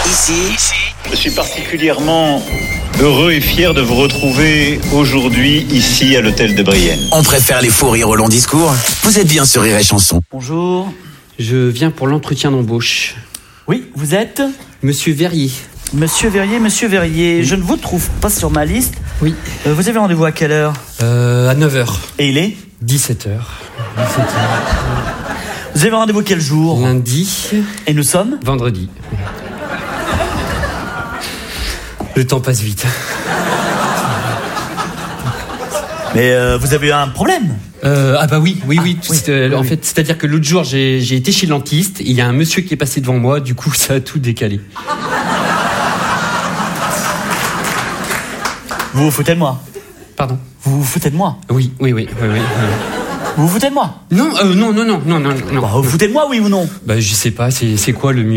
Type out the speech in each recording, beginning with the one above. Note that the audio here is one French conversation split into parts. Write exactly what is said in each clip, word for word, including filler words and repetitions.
Ici, je suis particulièrement heureux et fier de vous retrouver aujourd'hui ici à l'hôtel de Brienne. On préfère les faux rires au long discours. Vous êtes bien sur Rire et Chanson. Bonjour. Je viens pour l'entretien d'embauche. Oui, vous êtes Monsieur Verrier. Monsieur Verrier, Monsieur Verrier, oui. Je ne vous trouve pas sur ma liste. Oui. Euh, vous avez rendez-vous à quelle heure ? Euh, à neuf heures. Et il est ? dix-sept heures. dix-sept heures. Vous avez rendez-vous quel jour ? Lundi. Et nous sommes ? Vendredi. Le temps passe vite. Mais euh, vous avez eu un problème ? Euh, ah bah oui, oui, ah, oui. Tout, oui, euh, oui en oui. fait, c'est-à-dire que l'autre jour, j'ai, j'ai été chez le dentiste. Il y a un monsieur qui est passé devant moi. Du coup, ça a tout décalé. Vous vous foutez de moi ? Pardon ? Vous vous foutez de moi ? Oui, oui, oui, oui, oui. Vous vous foutez de moi ? Non, euh, non, non, non, non, non, non. Bah, vous vous foutez de moi, oui ou non ? Bah, je sais pas. C'est, c'est quoi le mieux ?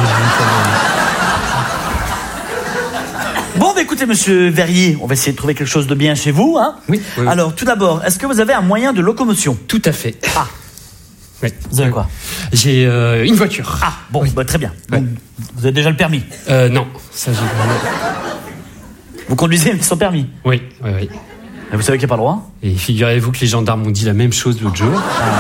Bon, bah, écoutez, Monsieur Verrier, on va essayer de trouver quelque chose de bien chez vous, hein ? Oui. oui Alors, oui. Tout d'abord, est-ce que vous avez un moyen de locomotion ? Tout à fait. Ah. Oui. Vous avez quoi ? J'ai euh, une voiture. Ah, bon, oui. bah, très bien. Ouais. Donc, vous avez déjà le permis ? Euh, non. Ça, j'ai... Vous conduisez sans permis ? Oui, oui, oui. Et vous savez qu'il n'y a pas le droit ? Et figurez-vous que les gendarmes m'ont dit la même chose l'autre jour.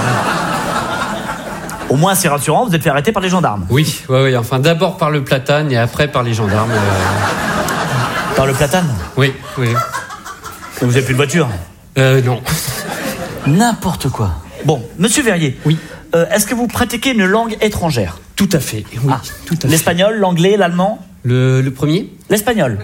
Au moins, c'est rassurant, vous êtes fait arrêter par les gendarmes. Oui, oui, oui. Enfin, d'abord par le platane et après par les gendarmes. Euh... Par le platane ? Oui, oui. Vous n'avez plus de voiture ? Euh, non. N'importe quoi. Bon, Monsieur Verrier. Oui. Euh, est-ce que vous pratiquez une langue étrangère ? Tout à fait, oui. Ah, tout à fait. L'espagnol, l'anglais, l'allemand ? Le, le premier ? L'espagnol.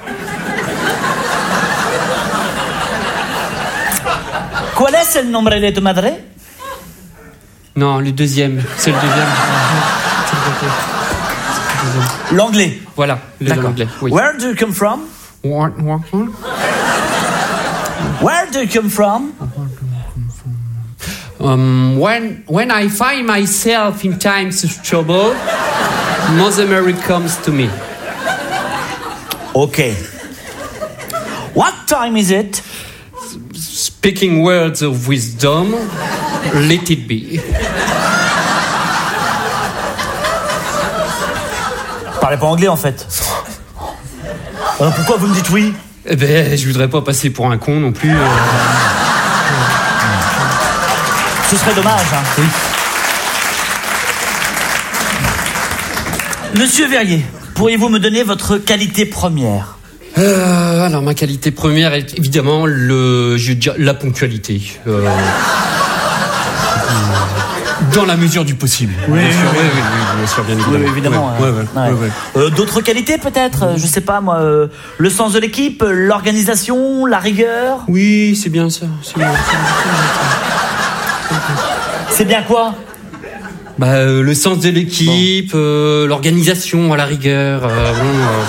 ¿Cuál es el nombre de tu madre? Non, le deuxième. C'est le deuxième. C'est le deuxième. L'anglais. Voilà, le D'accord. l'anglais. Oui. Where do you come from? What, what, what? Where do you come from? Um, when when I find myself in times of trouble, Mother Mary comes to me. Okay. What time is it? Speaking words of wisdom, let it be. Parlez pas anglais en fait. Alors pourquoi vous me dites oui? Eh ben, je voudrais pas passer pour un con non plus. Euh... Ce serait dommage, hein. Oui. Monsieur Verrier, pourriez-vous me donner votre qualité première? Euh, alors ma qualité première est évidemment le, je veux dire, la ponctualité. Euh, dans la mesure du possible. Oui, bien sûr, oui, oui, oui, oui, bien sûr, bien évidemment. Oui, évidemment. Ouais, euh, ouais, ouais, ouais. ouais, ouais. Euh, d'autres qualités peut-être, euh, je sais pas moi, euh, le sens de l'équipe, euh, l'organisation, la rigueur. Oui, c'est bien ça. C'est bien, c'est bien, c'est bien. C'est bien quoi? Bah, euh, le sens de l'équipe, bon. euh, l'organisation à la rigueur. Euh, bon, euh,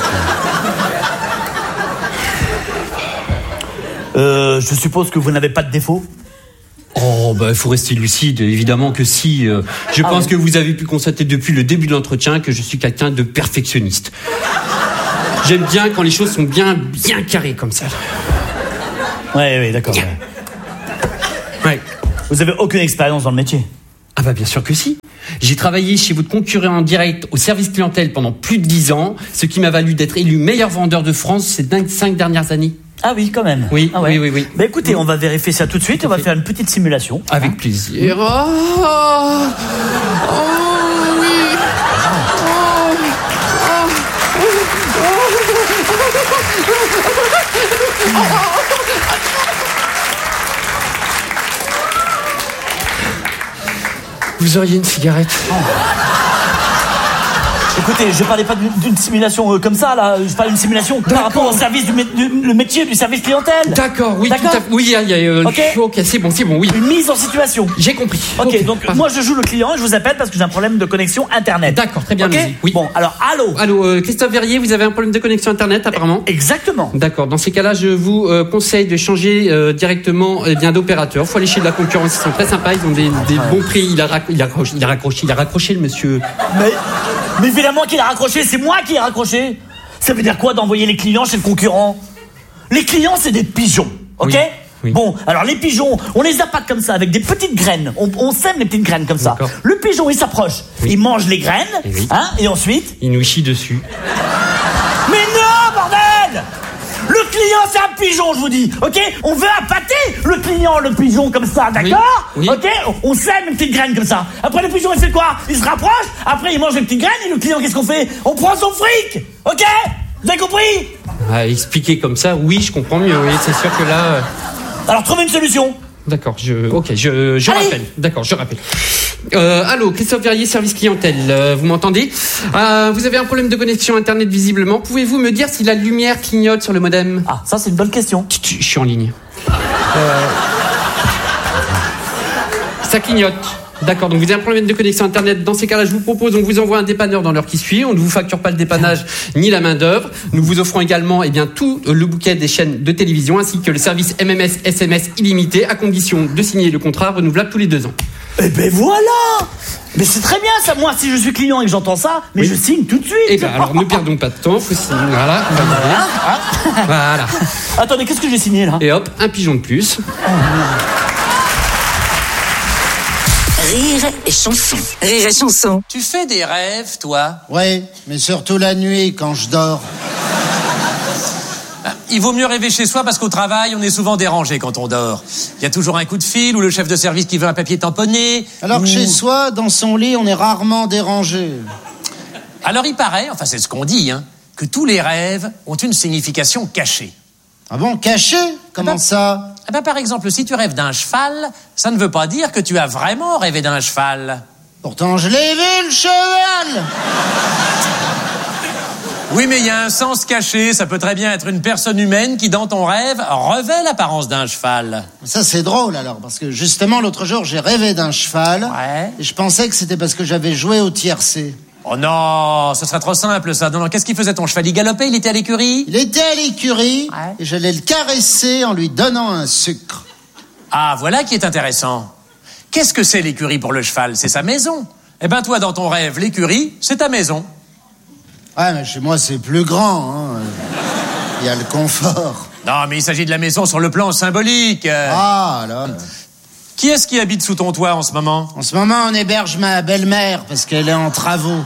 Euh, je suppose que vous n'avez pas de défaut. Oh, bah, il faut rester lucide, évidemment que si. Euh, je ah pense ouais. que vous avez pu constater depuis le début de l'entretien que je suis quelqu'un de perfectionniste. J'aime bien quand les choses sont bien, bien carrées comme ça. Ouais, ouais, d'accord. Ouais. Ouais. Vous avez aucune expérience dans le métier? Ah bah bien sûr que si. J'ai travaillé chez votre concurrent en direct au service clientèle pendant plus de dix ans, ce qui m'a valu d'être élu meilleur vendeur de France ces cinq dernières années. Ah oui, quand même. Oui, ah ouais. oui, oui, oui. Bah écoutez, on va vérifier ça tout de suite. On va faire une petite simulation. Avec hein. plaisir. Oh, oh oui. Oh, oh, oh. Vous auriez une cigarette? Oh. Écoutez, je parlais pas d'une, d'une simulation euh, comme ça, là. Je parlais d'une simulation D'accord. par rapport au service du, mé- du le métier du service clientèle. D'accord, oui, D'accord. tout à fait. Oui, il y a, il y a euh, ok, ok, c'est bon, c'est bon, oui. Une mise en situation. J'ai compris. Ok, okay. donc ah. moi je joue le client et je vous appelle parce que j'ai un problème de connexion internet. D'accord, très bien. Ok. Oui. Bon, alors allô. Allô, euh, Christophe Verrier, vous avez un problème de connexion internet apparemment. Exactement. D'accord. Dans ces cas-là, je vous euh, conseille de changer euh, directement eh bien d'opérateur. Faut aller chez de la concurrence, ils sont très sympas, ils ont des, des ah, bons ouais. prix. Il a, rac- il a raccroché, il a raccroché, il a raccroché le monsieur. Mais, mais évidemment qu'il a raccroché, c'est moi qui ai raccroché. Ça veut dire quoi d'envoyer les clients chez le concurrent? Les clients, c'est des pigeons, ok? Oui. Oui. Bon, alors les pigeons, on les appâte comme ça, avec des petites graines. On, on sème les petites graines comme ça. D'accord. Le pigeon, il s'approche, Oui. il mange les graines, Et oui. hein, et ensuite... Il nous chie dessus. Mais non, bordel! Le client, c'est un pigeon, je vous dis, ok? On veut appâter le client, le pigeon, comme ça, d'accord? Oui. Oui. Ok? On, on sème les petites graines comme ça. Après, le pigeon, il fait quoi? Il se rapproche, après, il mange les petites graines, et le client, qu'est-ce qu'on fait? On prend son fric! Ok? Vous avez compris? Ah, expliquer comme ça, oui, je comprends mieux. Oui, c'est sûr que là. euh, Alors, trouvez une solution. D'accord, je. Ok, je, je Allez. rappelle. D'accord, je rappelle. Euh, allô, Christophe Verrier, service clientèle. Euh, vous m'entendez? euh, Vous avez un problème de connexion internet visiblement. Pouvez-vous me dire si la lumière clignote sur le modem? Ah, ça, c'est une bonne question. Tch, tch, Je suis en ligne. Euh, Ça clignote. D'accord, donc vous avez un problème de connexion internet. Dans ces cas-là, je vous propose, on vous envoie un dépanneur dans l'heure qui suit. On ne vous facture pas le dépannage ni la main d'œuvre. Nous vous offrons également, eh bien, tout le bouquet des chaînes de télévision ainsi que le service M M S S M S illimité à condition de signer le contrat renouvelable tous les deux ans. Eh ben voilà! Mais c'est très bien ça, moi si je suis client et que j'entends ça, mais Oui. je signe tout de suite. Eh bien, alors ne perdons pas de temps. Faut signer. Voilà, on va y aller. Hein Voilà. Attendez, qu'est-ce que j'ai signé là? Et hop, un pigeon de plus. Rire et chanson. Rire et chanson. Tu fais des rêves, toi? Oui, mais surtout la nuit quand je dors. Il vaut mieux rêver chez soi parce qu'au travail, on est souvent dérangé quand on dort. Il y a toujours un coup de fil ou le chef de service qui veut un papier tamponné. Alors que ou- chez soi, dans son lit, on est rarement dérangé. Alors il paraît, enfin c'est ce qu'on dit, hein, que tous les rêves ont une signification cachée. Ah bon, caché? Comment Ah ben- ça? Eh ben, par exemple, si tu rêves d'un cheval, ça ne veut pas dire que tu as vraiment rêvé d'un cheval. Pourtant, je l'ai vu, le cheval! Oui, mais il y a un sens caché. Ça peut très bien être une personne humaine qui, dans ton rêve, revêt l'apparence d'un cheval. Ça, c'est drôle, alors, parce que justement, l'autre jour, j'ai rêvé d'un cheval. Ouais. Et je pensais que c'était parce que j'avais joué au tiercé. Oh non, ce serait trop simple, ça. Non, non, qu'est-ce qu'il faisait ton cheval? Il galopait, il était à l'écurie? Il était à l'écurie, Ouais. et j'allais le caresser en lui donnant un sucre. Ah, voilà qui est intéressant. Qu'est-ce que c'est l'écurie pour le cheval? C'est sa maison. Eh ben toi, dans ton rêve, l'écurie, c'est ta maison. Ouais, mais chez moi, c'est plus grand, hein. Il y a le confort. Non, mais il s'agit de la maison sur le plan symbolique. Euh, Ah, là. Qui est-ce qui habite sous ton toit en ce moment? En ce moment, on héberge ma belle-mère parce qu'elle est en travaux.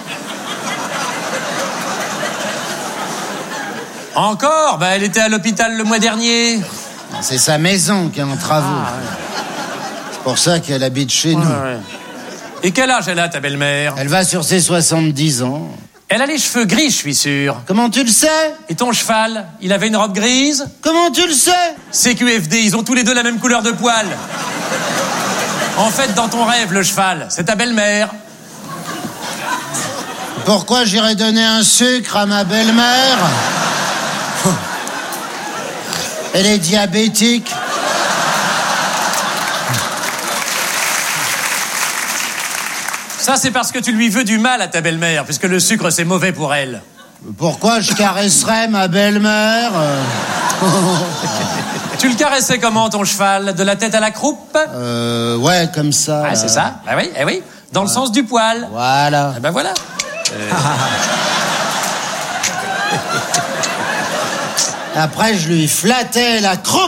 Encore? Ben, elle était à l'hôpital le mois dernier. C'est sa maison qui est en travaux. C'est pour ça qu'elle habite chez nous. Et quel âge elle a, ta belle-mère? Elle va sur ses soixante-dix ans. Elle a les cheveux gris, je suis sûr. Comment tu le sais? Et ton cheval, il avait une robe grise? Comment tu le sais? C Q F D, ils ont tous les deux la même couleur de poil. En fait, dans ton rêve, le cheval, c'est ta belle-mère. Pourquoi j'irais donner un sucre à ma belle-mère? Elle est diabétique. Ça, c'est parce que tu lui veux du mal à ta belle-mère, puisque le sucre, c'est mauvais pour elle. Pourquoi je caresserais ma belle-mère? Tu le caressais comment, ton cheval? De la tête à la croupe? Euh, ouais, comme ça. Ah, là. c'est ça? Ah oui, eh oui. Dans le sens du poil. Voilà. Eh ben voilà. Après, je lui flattais la croupe.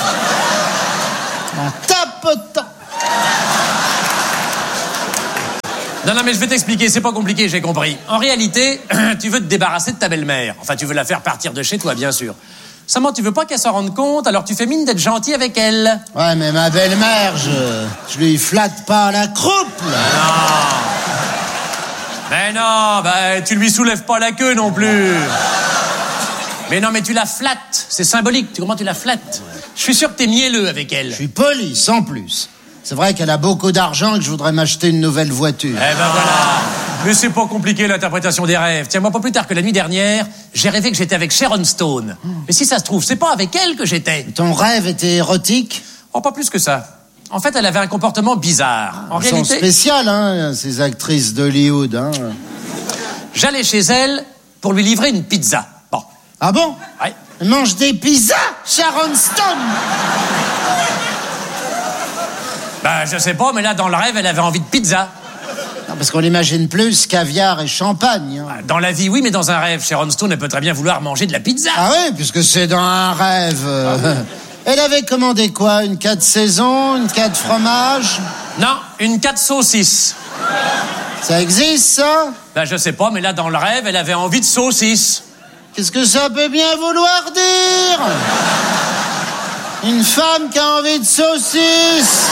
En tapotant. Non, non, mais je vais t'expliquer, c'est pas compliqué, j'ai compris. En réalité, tu veux te débarrasser de ta belle-mère. Enfin, tu veux la faire partir de chez toi, bien sûr. Seulement, tu veux pas qu'elle s'en rende compte, alors tu fais mine d'être gentil avec elle. Ouais, mais ma belle-mère, je, je lui flatte pas la croupe, là. Mais non, bah, tu lui soulèves pas la queue non plus. Mais non, mais tu la flattes, c'est symbolique, tu comment tu la flattes? Je suis sûr que t'es mielleux avec elle. Je suis poli, sans plus. C'est vrai qu'elle a beaucoup d'argent et que je voudrais m'acheter une nouvelle voiture. Eh ben voilà. Mais c'est pas compliqué l'interprétation des rêves. Tiens, moi, pas plus tard que la nuit dernière, j'ai rêvé que j'étais avec Sharon Stone. Mais si ça se trouve, c'est pas avec elle que j'étais. Ton rêve était érotique? Oh, pas plus que ça. En fait, elle avait un comportement bizarre. En Elles sont réalité, spéciales, hein, ces actrices d'Hollywood, hein. j'allais chez elle pour lui livrer une pizza. Bon. Ah bon? Ouais. Elle mange des pizzas, Sharon Stone! Ben, je sais pas, mais là, dans le rêve, elle avait envie de pizza. Non, parce qu'on l'imagine plus caviar et champagne, hein. Dans la vie, oui, mais dans un rêve, Sharon Stone, elle peut très bien vouloir manger de la pizza. Ah oui, puisque c'est dans un rêve. euh, Elle avait commandé quoi? Une quatre saison, une quatre fromage? Non, une quatre saucisses. Ça existe, ça? Ben, je sais pas, mais là, dans le rêve, elle avait envie de saucisses. Qu'est-ce que ça peut bien vouloir dire? Une femme qui a envie de saucisses?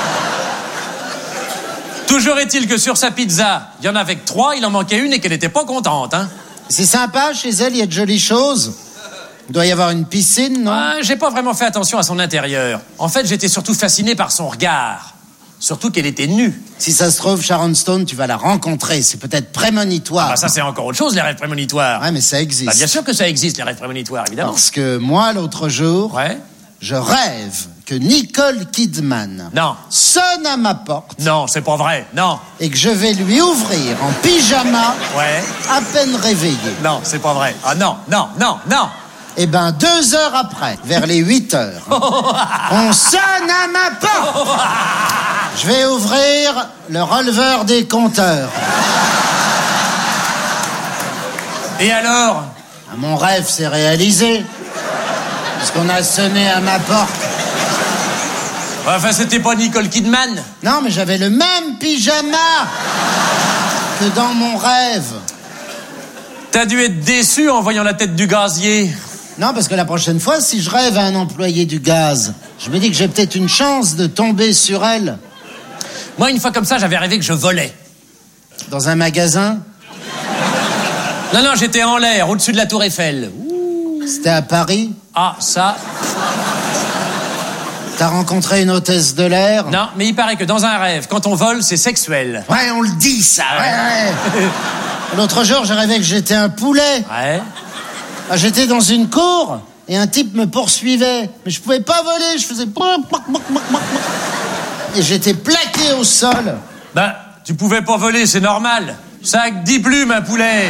Toujours est-il que sur sa pizza, il y en avait que trois, il en manquait une et qu'elle était pas contente, hein. C'est sympa, chez elle, il y a de jolies choses. Il doit y avoir une piscine, non? Ah, j'ai pas vraiment fait attention à son intérieur. En fait, j'étais surtout fasciné par son regard. Surtout qu'elle était nue. Si ça se trouve, Sharon Stone, tu vas la rencontrer. C'est peut-être prémonitoire. Ah bah ça, c'est encore autre chose, les rêves prémonitoires. Ouais, mais ça existe. Bah bien sûr que ça existe, les rêves prémonitoires, évidemment. Parce que moi, l'autre jour, Ouais. je rêve que Nicole Kidman Non. sonne à ma porte Non, c'est pas vrai. Non. et que je vais lui ouvrir en pyjama, Ouais. à peine réveillé. Non, c'est pas vrai. Ah non, non, non, non. Et ben, deux heures après, vers les huit heures, on sonne à ma porte. Je vais ouvrir le releveur des compteurs. Et alors? Ah, mon rêve s'est réalisé. Parce qu'on a sonné à ma porte. Enfin, c'était pas Nicole Kidman. Non, mais j'avais le même pyjama que dans mon rêve. T'as dû être déçu en voyant la tête du gazier. Non, parce que la prochaine fois, si je rêve à un employé du gaz, je me dis que j'ai peut-être une chance de tomber sur elle. Moi, une fois comme ça, j'avais rêvé que je volais. Dans un magasin? Non, non, j'étais en l'air, au-dessus de la tour Eiffel. C'était à Paris? Ah, ça... T'as rencontré une hôtesse de l'air? Non, mais il paraît que dans un rêve, quand on vole, c'est sexuel. Ouais, on le dit, ça. Ouais, ouais. L'autre jour, j'ai rêvé que j'étais un poulet. Ouais. Ah, j'étais dans une cour et un type me poursuivait. Mais je pouvais pas voler, je faisais... Et j'étais plaqué au sol. Ben, tu pouvais pas voler, c'est normal. Ça a que dix plumes, un poulet.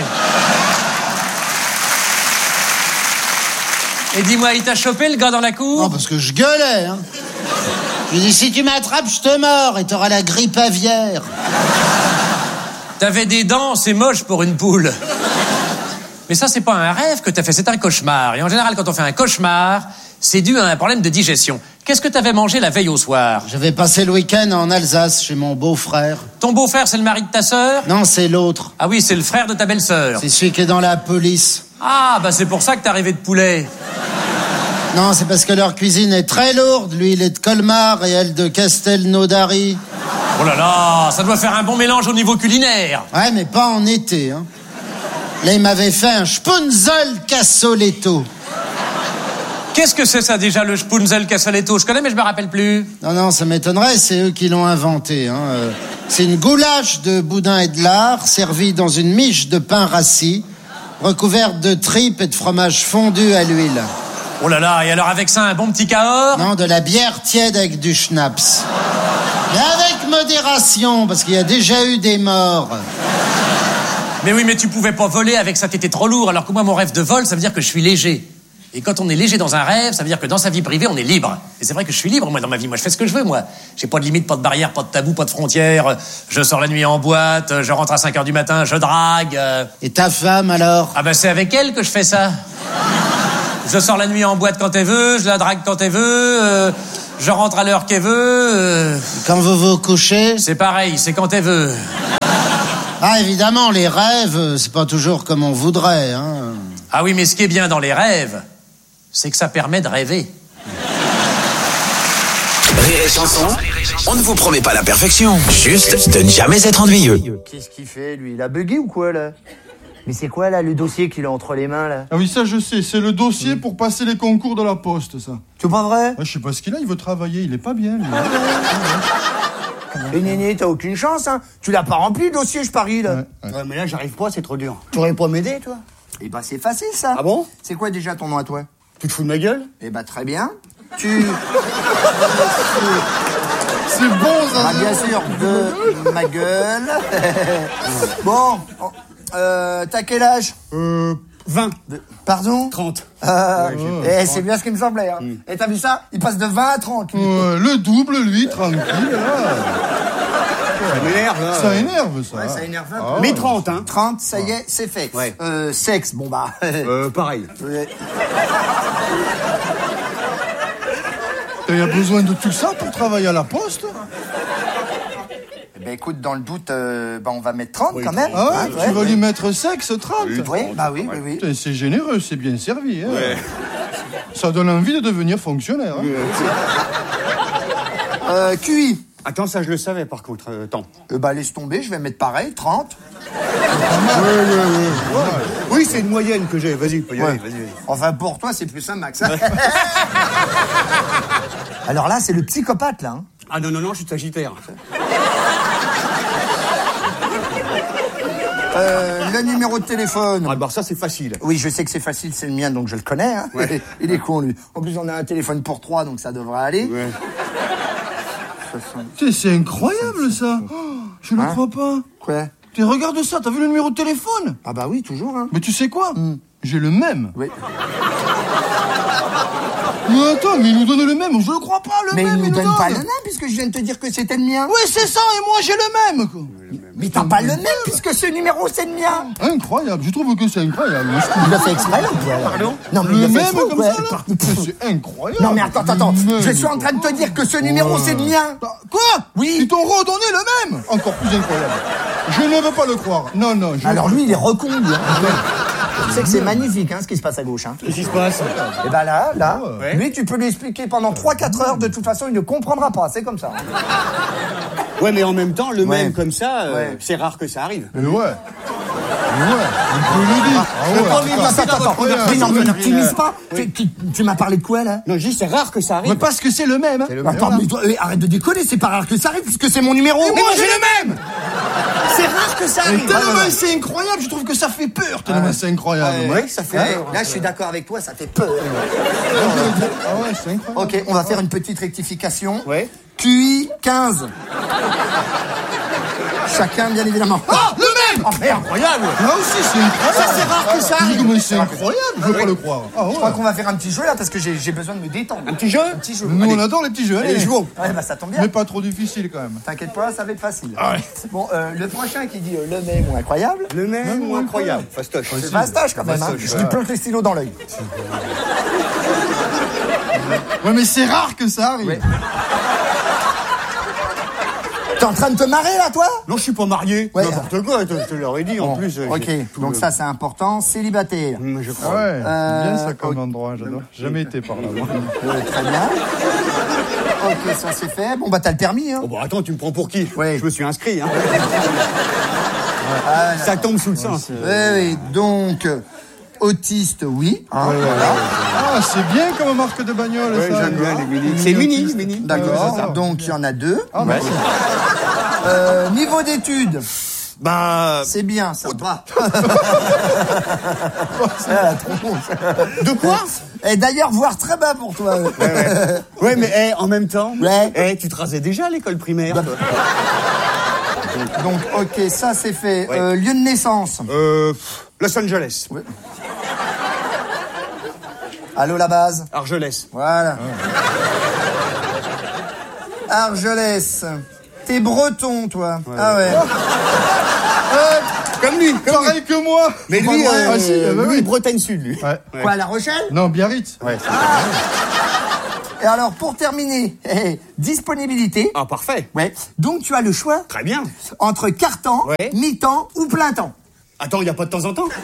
Et dis-moi, il t'a chopé, le gars dans la cour? Non, parce que je gueulais, hein. Je lui dis, si tu m'attrapes, je te mords et t'auras la grippe aviaire. T'avais des dents, c'est moche pour une poule. Mais ça, c'est pas un rêve que t'as fait, c'est un cauchemar. Et en général, quand on fait un cauchemar, c'est dû à un problème de digestion. Qu'est-ce que t'avais mangé la veille au soir? J'avais passé le week-end en Alsace chez mon beau-frère. Ton beau-frère, c'est le mari de ta sœur? Non, c'est l'autre. Ah oui, c'est le frère de ta belle-sœur. C'est celui qui est dans la police. Ah, bah c'est pour ça que t'as rêvé de poulet. Non, c'est parce que leur cuisine est très lourde. Lui, il est de Colmar et elle de Castelnaudary. Oh là là, ça doit faire un bon mélange au niveau culinaire. Ouais, mais pas en été, hein. Là, il m'avait fait un Spunzel Cassoletto. Qu'est-ce que c'est ça déjà, le Spunzel Cassoletto? Je connais, mais je me rappelle plus. Non, non, ça m'étonnerait, c'est eux qui l'ont inventé, hein. Euh, c'est une goulache de boudin et de lard servie dans une miche de pain rassis, recouverte de tripes et de fromage fondu à l'huile. Oh là là, et alors avec ça, un bon petit Cahors? Non, de la bière tiède avec du schnapps. Mais avec modération, parce qu'il y a déjà eu des morts. Mais oui, mais tu pouvais pas voler avec ça, t'étais trop lourd. Alors que moi, mon rêve de vol, ça veut dire que je suis léger. Et quand on est léger dans un rêve, ça veut dire que dans sa vie privée, on est libre. Et c'est vrai que je suis libre, moi, dans ma vie. Moi, je fais ce que je veux, moi. J'ai pas de limite, pas de barrière, pas de tabou, pas de frontières. Je sors la nuit en boîte, je rentre à cinq heures du matin, je drague. Et ta femme, alors? Ah ben, c'est avec elle que je fais ça. Je sors la nuit en boîte quand elle veut, je la drague quand elle veut, euh, je rentre à l'heure qu'elle veut. Euh... Quand vous vous couchez? C'est pareil, c'est quand elle veut. Ah, évidemment, les rêves, c'est pas toujours comme on voudrait, hein. Ah oui, mais ce qui est bien dans les rêves, c'est que ça permet de rêver. Rire et chanson, on ne vous promet pas la perfection, juste de ne jamais être ennuyeux. Qu'est-ce qu'il fait, lui? Il a bugué ou quoi, là? Mais c'est quoi, là, le dossier qu'il a entre les mains, là? Ah oui, ça je sais, c'est le dossier mmh. pour passer les concours de la poste, ça. C'est pas vrai? Ouais, je sais pas ce qu'il a, il veut travailler, il est pas bien, lui. Et Néné, t'as aucune chance, hein. Tu l'as pas rempli, le dossier, je parie, là. Ouais, ouais. Ouais, mais là, j'arrive pas, c'est trop dur. Tu aurais pas m'aider, toi? Eh ben, c'est facile, ça. Ah bon? C'est quoi, déjà, ton nom à toi? Tu te fous de ma gueule? Eh ben, très bien. Tu... C'est bon, ça. Ah, bien sûr, de ma gueule. Bon, euh, t'as quel âge? Euh, vingt. De... Pardon? trente. Euh, ouais, eh, c'est bien ce qui me semblait, hein. Mm. Et t'as vu ça? Il passe de vingt à trente. Lui. Ouais, le double, lui, tranquille, là. Ça m'énerve, là. Ça énerve, ça. Ouais, ça énerve un peu. Ah, mais trente, hein. trente, ça y est, c'est fait. Ouais. Euh, sexe, bon bah. euh, pareil. Ouais. Il y a besoin de tout ça pour travailler à la poste. Eh ben écoute, dans le doute, euh, bah, on va mettre trente oui, quand même. Ah ouais, hein, tu ouais. vas lui mettre sexe, trente. Oui, oui bah oui, oui, oui. Putain, c'est généreux, c'est bien servi. Hein. Ouais. Ça donne envie de devenir fonctionnaire. Hein. Euh, Q I. Attends, ça je le savais par contre. Euh, attends. Euh, bah laisse tomber, je vais mettre pareil, trente. Ouais, ouais, ouais, ouais. Oui, c'est une moyenne que j'ai. Vas-y, peux y aller, Ouais. vas-y, vas-y. Enfin, pour toi, c'est plus un max. Hein. Alors là, c'est le psychopathe, là. Hein. Ah non, non, non, je suis sagittaire. Euh, le numéro de téléphone. Ah bah ça, c'est facile. Oui, je sais que c'est facile, c'est le mien, donc je le connais. Hein. Ouais. Il est con, lui. En plus, on a un téléphone pour trois, donc ça devrait aller. Ouais. Putain, c'est incroyable, ça. Oh, je ne Hein crois pas. Quoi? Tu regarde ça, t'as vu le numéro de téléphone? Ah bah oui, toujours. Hein. Mais tu sais quoi? Mm. J'ai le même. Oui. Mais attends, mais il nous donne le même, je le crois pas, le Mais même. il nous donne donne pas le même, puisque je viens de te dire que c'était le mien. Oui, c'est ça, et moi j'ai le même, quoi. Mais t'as pas le même, puisque ce numéro, c'est le mien. Incroyable, je trouve que c'est incroyable. Il l'a fait exprès, là, ou quoi, alors? Pardon? Non, mais Le il l'a fait même exprès, ou comme quoi? ça, là? C'est incroyable. Non, mais attends, attends, Le je même, suis en train de te dire que ce numéro, c'est le mien. Quoi? Oui. Ils t'ont redonné le même. Encore plus incroyable. Je ne veux pas le croire. Non, non. Je Alors lui, il est recon, lui. Hein. Tu sais que c'est magnifique, hein, ce qui se passe à gauche. Hein. Qu'est-ce qui se passe? Et ben là, là, Ouais. lui, tu peux lui expliquer pendant trois quatre heures. De toute façon, il ne comprendra pas. C'est comme ça. Ouais, mais en même temps, le Ouais. même comme ça, euh, Ouais. c'est rare que ça arrive. Mais ouais. Mais ouais. On peut le dire. Ah ouais. Attends, attends, attends. Ouais, Mais non, ouais, mais ouais. n'optimise pas. Tu, tu, tu m'as parlé de quoi, là? Non, je dis c'est rare que ça arrive. Mais parce que c'est le même. Hein. Attends, mais toi, eh, arrête de déconner. C'est pas rare que ça arrive, puisque c'est mon numéro. Et moi j'ai le même. C'est rare que ça Mais arrive. tellement c'est incroyable, je trouve que ça fait peur. Tellement c'est incroyable. Oui, ça fait Ouais, peur. là, je suis d'accord avec toi, ça fait peur. Ah ouais, c'est incroyable. Ok, on va faire une petite rectification. Ouais. Q I quinze. Chacun, bien évidemment. Ah, le même. Oh, mais incroyable. Là aussi c'est incroyable. Ça, c'est rare que ça Je dis, arrive. mais c'est incroyable, je veux pas le croire. Ah Je crois ouais. qu'on va faire un petit jeu là parce que j'ai j'ai besoin de me détendre. Un petit jeu? Un petit jeu. Nous Allez. on adore les petits jeux. Allez, jouons. Ouais, bah ça tombe bien. Mais pas trop difficile quand même. T'inquiète pas, ça va être facile. Ah ouais. Bon, euh, le prochain qui dit euh, le même ou incroyable, Le même Même ou ou incroyable? Fastoche. c'est fastoche quand même. Hein. Fastoche, Je lui plante les stylos dans l'œil. Ouais, mais c'est rare que ça arrive. Ouais. T'es en train de te marrer là, toi? Non, je suis pas marié. Ouais. N'importe quoi, je te l'aurais dit en Bon, plus. euh, ok, j'ai tout donc le- ça c'est important. Célibataire. Hum, Je Ah crois. ouais, c'est bien ça Euh, comme ok. endroit, j'adore. Jamais été par là, moi. Ouais, très bien. Ok, ça c'est fait. Bon bah t'as le permis, hein. Oh, bah attends, tu me prends pour qui? Ouais. Je me suis inscrit, hein. Ah, Ça tombe sous le sens. oui, oui, donc euh, autiste, oui. Hein, voilà. Ah, c'est bien comme marque de bagnole, Ouais, ça. j'aime bien les mini. C'est mini, mini. D'accord. Ouais, c'est ça. Donc il y en a deux. Ah, merci. Euh, niveau d'études, Bah. c'est bien, ça va. Ah, la tronche. De quoi? Et d'ailleurs, voir très bas pour toi. Ouais, ouais. Ouais, mais eh, en même temps, Ouais. eh, tu te rasais déjà à l'école primaire. toi. Donc, ok, ça c'est fait. Ouais. Euh, lieu de naissance. Euh, pff, Los Angeles. Allô, la base. Argelès. Voilà. Argelès. T'es breton, toi. Ah ouais. Comme lui, comme lui. Pareil que moi. Mais Pas lui, vrai. euh, Ah, si, euh, bah lui, oui. Bretagne Sud, lui. Ouais. Quoi, La Rochelle? Non, Biarritz. Ouais, c'est- Et alors, pour terminer, eh, disponibilité. Ah, parfait. Ouais. Donc, tu as le choix Très bien. entre quart-temps, Ouais. mi-temps ou plein temps. Attends, il n'y a pas de temps en temps?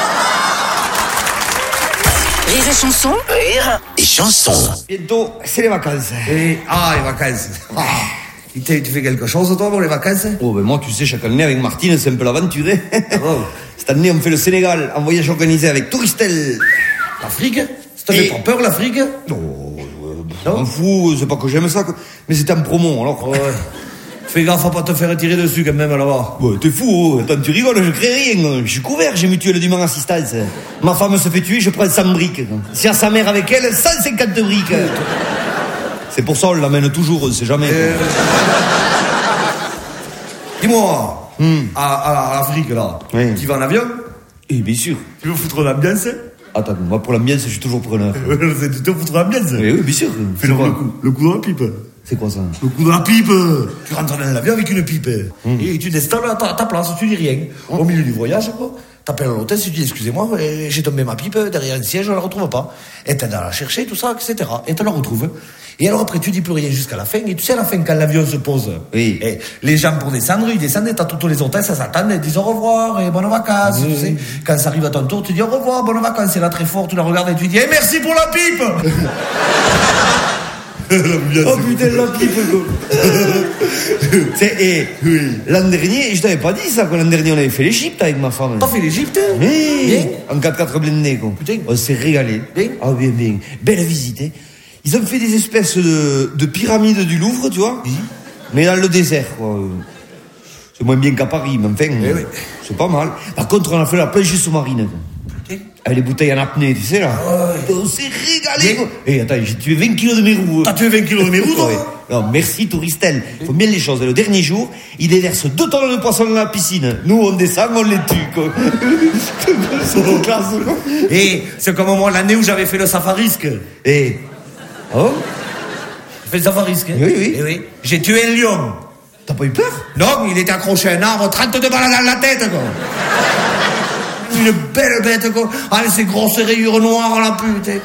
Rire et chanson. Rire et chanson. Bientôt, c'est les vacances. Et, ah, les vacances. Ah. Tu, tu fais quelque chose, toi, pour les vacances? Oh, ben moi, tu sais, chaque année, avec Martine, c'est un peu l'aventure. Hein. Oh. Cette année, on fait le Sénégal, en voyage organisé avec Touristel. L'Afrique? Ça te fait pas peur, l'Afrique? Non. Euh, m'en fous, c'est pas que j'aime ça, que... mais c'était en promo, alors. Ouais. Fais gaffe à pas te faire tirer dessus, quand même, là-bas. Ouais, t'es fou, oh. Attends, tu rigoles, je crée rien. Je suis couvert, j'ai mutuelle du assistance. Ma femme se fait tuer, je prends cent briques. Si à sa mère avec elle, cent cinquante briques. C'est pour ça on l'amène toujours, on sait jamais. Euh... Dis-moi, hmm. à, à, à l'Afrique, là, oui. Tu vas en avion? Eh bien sûr. Tu veux foutre l'ambiance? Attends, moi pour l'ambiance, je suis toujours preneur. Tu veux foutre l'ambiance? Oui, oui, bien sûr. Fais le coup, le coup dans la pipe. C'est quoi ça? Le coup de la pipe. Tu rentres dans l'avion avec une pipe. Mmh. Et tu t'installes à ta, ta place, tu dis rien. Mmh. Au milieu du voyage, quoi. T'appelles à l'hôtel, tu dis excusez-moi, j'ai tombé ma pipe derrière un siège, je la retrouve pas. Et t'aides à la chercher, tout ça, et cetera. Et tu la retrouves. Et alors après, tu dis plus rien jusqu'à la fin. Et tu sais, à la fin, quand l'avion se pose, oui. Et les gens pour descendre, ils descendent, et t'as tous les hôtels, ça s'attend, ils disent au revoir et bonnes vacances. Oui. Tu sais. Quand ça arrive à ton tour, tu dis au revoir, bonnes vacances. Et là, très fort, tu la regardes et tu dis hey, merci pour la pipe. Oh putain, la pipe, quoi. C'est, et, oui. L'an dernier, je t'avais pas dit ça, quoi. L'an dernier, on avait fait l'Égypte avec ma femme. T'as fait l'Égypte? Oui. Bien. En quatre quatre blindés, quoi. Putain. On s'est régalé. Bien. Ah, bien, bien. Belle visite, hein. Ils ont fait des espèces de, de pyramides du Louvre, tu vois. Oui. Mais dans le désert, quoi. C'est moins bien qu'à Paris, mais enfin, eh oui. C'est pas mal. Par contre, on a fait la pêche sous-marine, quoi. Avec les bouteilles en apnée, tu sais, là. Oh, on s'est régalé, quoi. Eh, attends, j'ai tué vingt kilos de mérou. T'as tué vingt kilos de mérou, toi? Ouais. Non, merci, Touristel. Faut bien les choses. Le dernier jour, ils déversent deux tonnes de poissons dans la piscine. Nous, on descend, on les tue, quoi. C'est trop classe, quoi. Eh, c'est comme moi, l'année où j'avais fait le safarisque. Eh. Oh? J'ai fait le safarisque, hein? Oui, oui. Eh oui. J'ai tué un lion. T'as pas eu peur? Non, il était accroché à un arbre, trente-deux balles dans la tête, quoi. Une belle bête, quoi. Avec ses grosses rayures noires, la putain.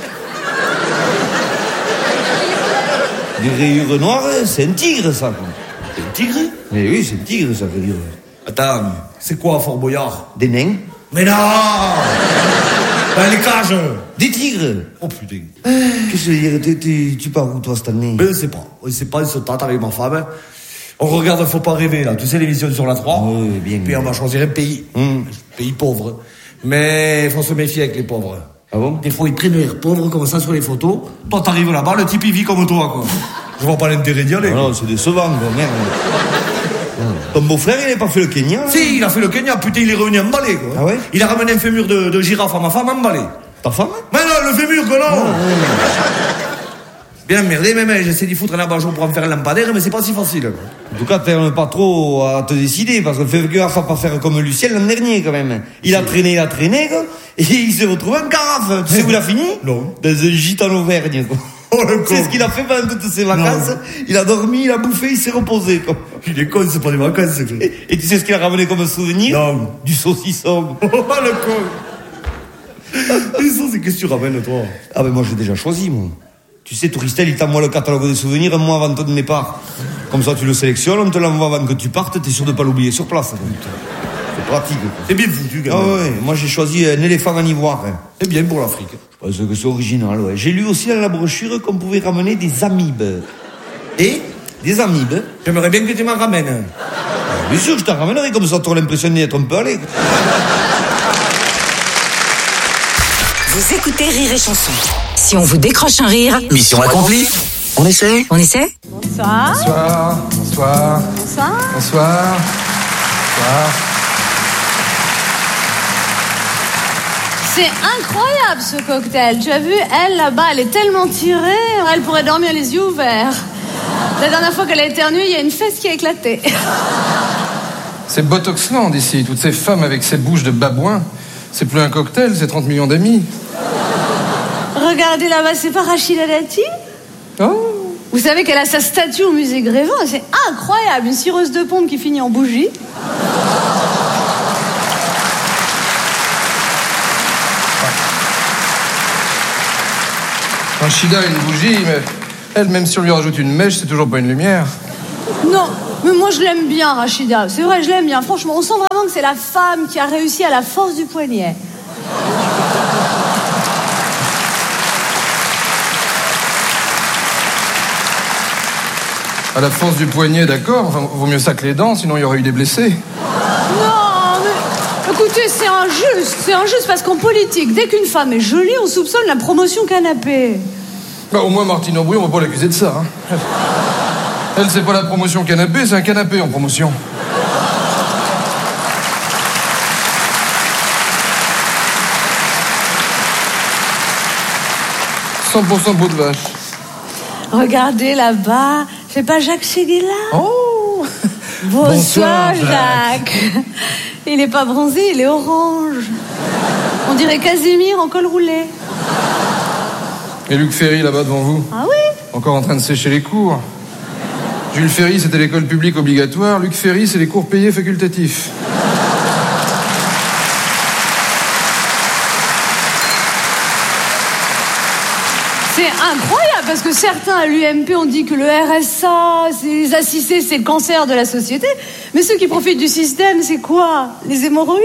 Des rayures noires, c'est un tigre, ça, quoi. C'est un tigre? Mais oui, c'est un tigre, ça, rayure. Attends, c'est quoi, Fort Boyard? Des nains? Mais non! Dans les cages! Des tigres! Oh putain. Qu'est-ce que je veux dire? Tu, tu pars où, toi, cette année? Je sais pas. Je sais pas, on se tâte avec ma femme. On regarde Faut pas rêver, là. Tu sais, l'émission sur la trois? Oui, bien. Puis on va choisir un pays. Mmh. Un pays pauvre. Mais il faut se méfier avec les pauvres. Ah bon? Des fois, ils prennent l'air pauvres comme ça sur les photos. Toi, t'arrives là-bas, le type, il vit comme toi, quoi. Je vois pas l'intérêt d'y aller. Non, non, c'est décevant, quoi, merde. Ton beau-frère, il n'a pas fait le Kenya? Là? Si, il a fait le Kenya. Putain, il est revenu emballé, quoi. Ah ouais? Il a ramené un fémur de, de girafe à ma femme emballé. Ta femme? Mais non, le fémur, que non! Ah, ouais. Bien merdé, même, j'essaie d'y foutre un abat-jour pour en faire un lampadaire, mais c'est pas si facile, quoi. En tout cas, t'as pas trop à te décider, parce que fais gaffe à pas faire comme Lucien l'an dernier, quand même. Il a traîné, il a traîné, quoi, et il s'est retrouvé en carafe. Tu sais où il a fini? Non. Dans un gîte en Auvergne, quoi. Oh, le con. C'est ce qu'il a fait pendant toutes ses vacances. Non. Il a dormi, il a bouffé, il s'est reposé, quoi. Il est con, c'est pas des vacances, c'est quoi. Et, et tu sais ce qu'il a ramené comme souvenir? Non. Du saucisson. Oh, le con. Ça, c'est qu'est-ce que tu ramènes, toi? Ah, ben, moi, j'ai déjà choisi, moi. Tu sais, Touristel, il t'envoie le catalogue des souvenirs un mois avant ton départ. Comme ça, tu le sélectionnes, on te l'envoie avant que tu partes, t'es sûr de pas l'oublier sur place. C'est pratique. C'est bien foutu, quand même. Ah ouais, moi j'ai choisi un éléphant en ivoire. Hein. C'est bien pour l'Afrique. Je pense que c'est original, ouais. J'ai lu aussi dans la brochure qu'on pouvait ramener des amibes. Et des amibes. J'aimerais bien que tu m'en ramènes. Ah, bien sûr, je t'en ramènerai, comme ça t'auras l'impression d'être un peu allé. Vous écoutez Rire et Chanson. Si on vous décroche un rire... Mission accomplie. On essaie? On essaie? Bonsoir. Bonsoir. Bonsoir. Bonsoir. Bonsoir. Bonsoir. C'est incroyable ce cocktail. Tu as vu, elle là-bas, elle est tellement tirée, elle pourrait dormir les yeux ouverts. La dernière fois qu'elle a éternué, il y a une fesse qui a éclaté. C'est Botoxland ici, toutes ces femmes avec ces bouches de babouin. C'est plus un cocktail, c'est trente millions d'amis. Regardez là-bas, c'est pas Rachida Dati? Oh. Vous savez qu'elle a sa statue au musée Grévin, c'est incroyable, une cireuse de pompe qui finit en bougie. Rachida a une bougie, mais elle, même si on lui rajoute une mèche, c'est toujours pas une lumière. Non, mais moi je l'aime bien, Rachida. C'est vrai, je l'aime bien. Franchement, on sent vraiment que c'est la femme qui a réussi à la force du poignet. À la force du poignet, d'accord. Enfin, vaut mieux ça que les dents, sinon il y aurait eu des blessés. Non, mais écoutez, c'est injuste. C'est injuste parce qu'en politique, dès qu'une femme est jolie, on soupçonne la promotion canapé. Bah, au moins, Martine Aubry, on va pas l'accuser de ça. Hein. Elle, c'est pas la promotion canapé, c'est un canapé en promotion. cent pour cent peau de vache. Regardez là-bas, c'est pas Jacques Séguéla? Oh. Bonsoir, Bonsoir Jacques. Jacques. Il est pas bronzé, il est orange. On dirait Casimir en col roulé. Et Luc Ferry, là-bas, devant vous? Ah oui? Encore en train de sécher les cours. Jules Ferry, c'était l'école publique obligatoire. Luc Ferry, c'est les cours payés facultatifs. C'est incroyable parce que certains à l'U M P ont dit que le R S A, les assistés, c'est le cancer de la société. Mais ceux qui profitent du système, c'est quoi? Les hémorroïdes?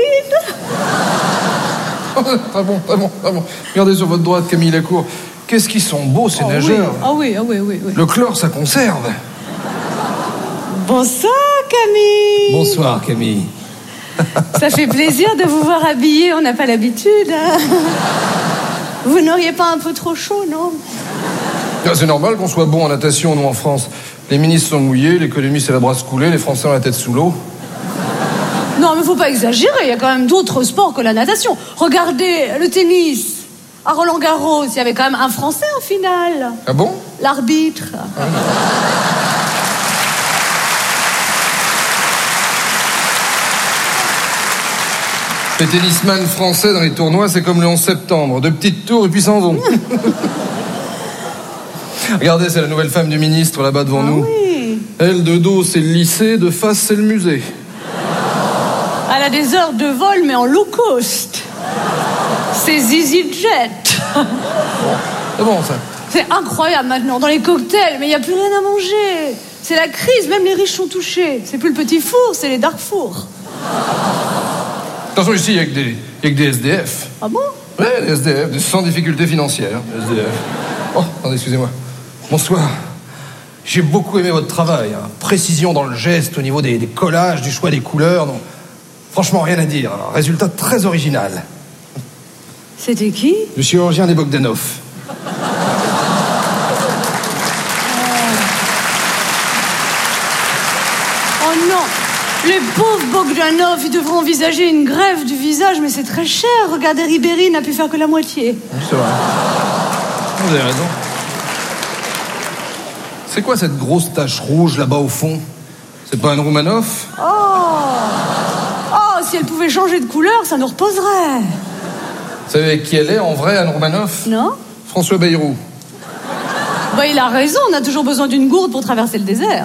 Ah bon, ah bon, ah bon. Regardez sur votre droite, Camille Lacour. Qu'est-ce qu'ils sont beaux, ces oh, nageurs. Ah oui, ah oui, ah oui, oui. Le chlore, ça conserve. Bonsoir, Camille. Bonsoir, Camille. Ça fait plaisir de vous voir habillée, on n'a pas l'habitude. Hein. Vous n'auriez pas un peu trop chaud, non? Ah, c'est normal qu'on soit bon en natation, nous, en France. Les ministres sont mouillés, l'économie, c'est la brasse coulée, les Français ont la tête sous l'eau. Non, mais faut pas exagérer, il y a quand même d'autres sports que la natation. Regardez, le tennis. À Roland-Garros, il y avait quand même un Français en finale. Ah bon? L'arbitre. Ah. Les tennisman français dans les tournois, c'est comme le onze septembre. Deux petites tours et puis s'en vont. Regardez, c'est la nouvelle femme du ministre là-bas devant ah, nous. Oui. Elle, de dos, c'est le lycée, de face, c'est le musée. Elle a des heures de vol, mais en low cost. C'est EasyJet. C'est bon, ça. C'est incroyable maintenant, dans les cocktails, mais il n'y a plus rien à manger. C'est la crise, même les riches sont touchés. C'est plus le petit four, c'est les Darfour. Attention, ici, il n'y a que des, il y a que des S D F. Ah bon? Ouais, des S D F, des sans difficultés financières. S D F. Oh, attendez, excusez-moi. Bonsoir. J'ai beaucoup aimé votre travail. Hein. Précision dans le geste, au niveau des, des collages, du choix des couleurs. Non. Franchement, rien à dire. Un résultat très original. C'était qui? Le chirurgien des Bogdanov. Oh non! Les pauvres Bogdanov, ils devraient envisager une greffe du visage, mais c'est très cher. Regardez, Ribéry n'a pu faire que la moitié. C'est vrai. Vous avez raison. C'est quoi cette grosse tache rouge là-bas au fond? C'est pas un Roumanoff? Oh! Oh, si elle pouvait changer de couleur, ça nous reposerait. Vous savez qui elle est en vrai, Anne Romanoff? Non. François Bayrou. Bah, il a raison, on a toujours besoin d'une gourde pour traverser le désert.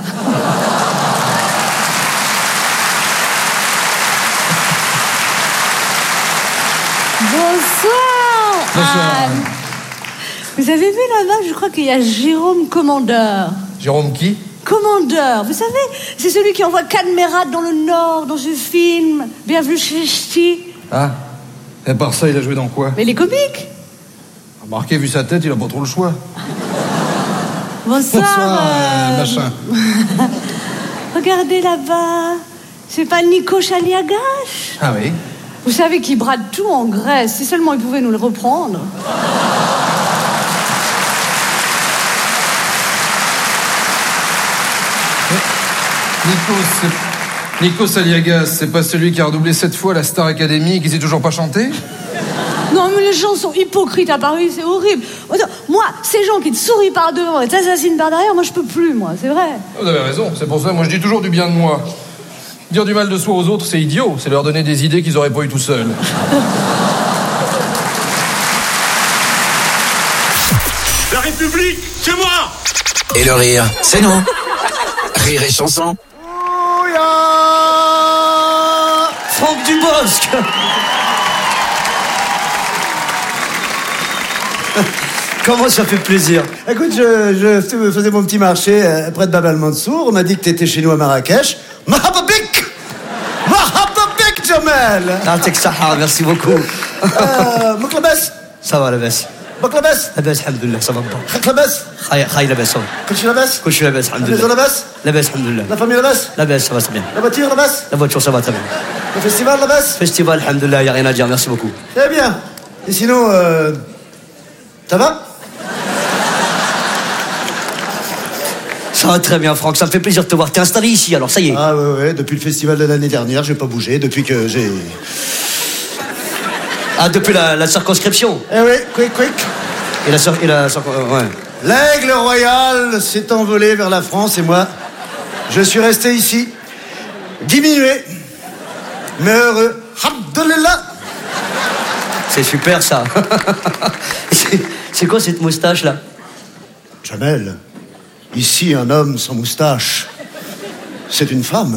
Bonsoir, Bonsoir. Anne. Vous avez vu là-bas, je crois qu'il y a Jérôme Commandeur. Jérôme qui? Commandeur, vous savez, c'est celui qui envoie Cadmerade dans le Nord, dans ce film, Bienvenue chez Ch'ti. Ah, et à part ça, il a joué dans quoi? Mais les comiques. Remarquez, vu sa tête, il a pas trop le choix. Bonsoir. Bonsoir, euh, machin. Regardez là-bas, c'est pas Nico Chaliagache? Ah oui. Vous savez qu'il brade tout en Grèce, si seulement il pouvait nous le reprendre. Nico, c'est... Nico Saliagas, c'est pas celui qui a redoublé sept fois la Star Academy et qui sait toujours pas chanter? Non, mais les gens sont hypocrites à Paris, c'est horrible. Moi, ces gens qui te sourient par devant et t'assassinent par derrière, moi je peux plus, moi, c'est vrai. Vous avez raison, c'est pour ça, moi je dis toujours du bien de moi. Dire du mal de soi aux autres, c'est idiot, c'est leur donner des idées qu'ils auraient pas eu tout seuls. La République, c'est moi! Et le rire, c'est nous. Rire et chanson. Franck Dubosc. Comment ça fait plaisir. Écoute, je, je faisais mon petit marché euh, près de Bab al-Mansour. On m'a dit que t'étais chez nous à Marrakech. Mahababik Mahababik, Jamel. Ah, t'es que ça, merci beaucoup. euh, Moklabas. Ça va, la baisse. Moklabas. La baisse, alhamdoulilah, ça va bien. Moklabas. Khaï, khaï, la baisse, ça va. Kulchi la baisse. Kulchi la baisse, alhamdoulilah. La maison la baisse. La baisse, alhamdoulilah. La famille la baisse. La baisse, ça va très bien. La voiture la baisse. La voiture, ça va très bien. Le festival la baisse. Festival, alhamdoulilah, y a rien à dire, merci beaucoup. Très bien. Et sinon, euh, ça va? Ça va très bien, Franck, ça me fait plaisir de te voir. T'es installé ici, alors ça y est. Ah ouais, ouais, depuis le festival de l'année dernière, j'ai pas bougé, depuis que j'ai... Ah, depuis la, la circonscription. Eh oui, quick, quick. Et la, et la circonscription, ouais. L'aigle royal s'est envolé vers la France et moi, je suis resté ici, diminué, mais heureux. Alhamdoulilah. C'est super, ça. c'est, c'est quoi cette moustache, là? Jamel, ici, un homme sans moustache C'est une femme.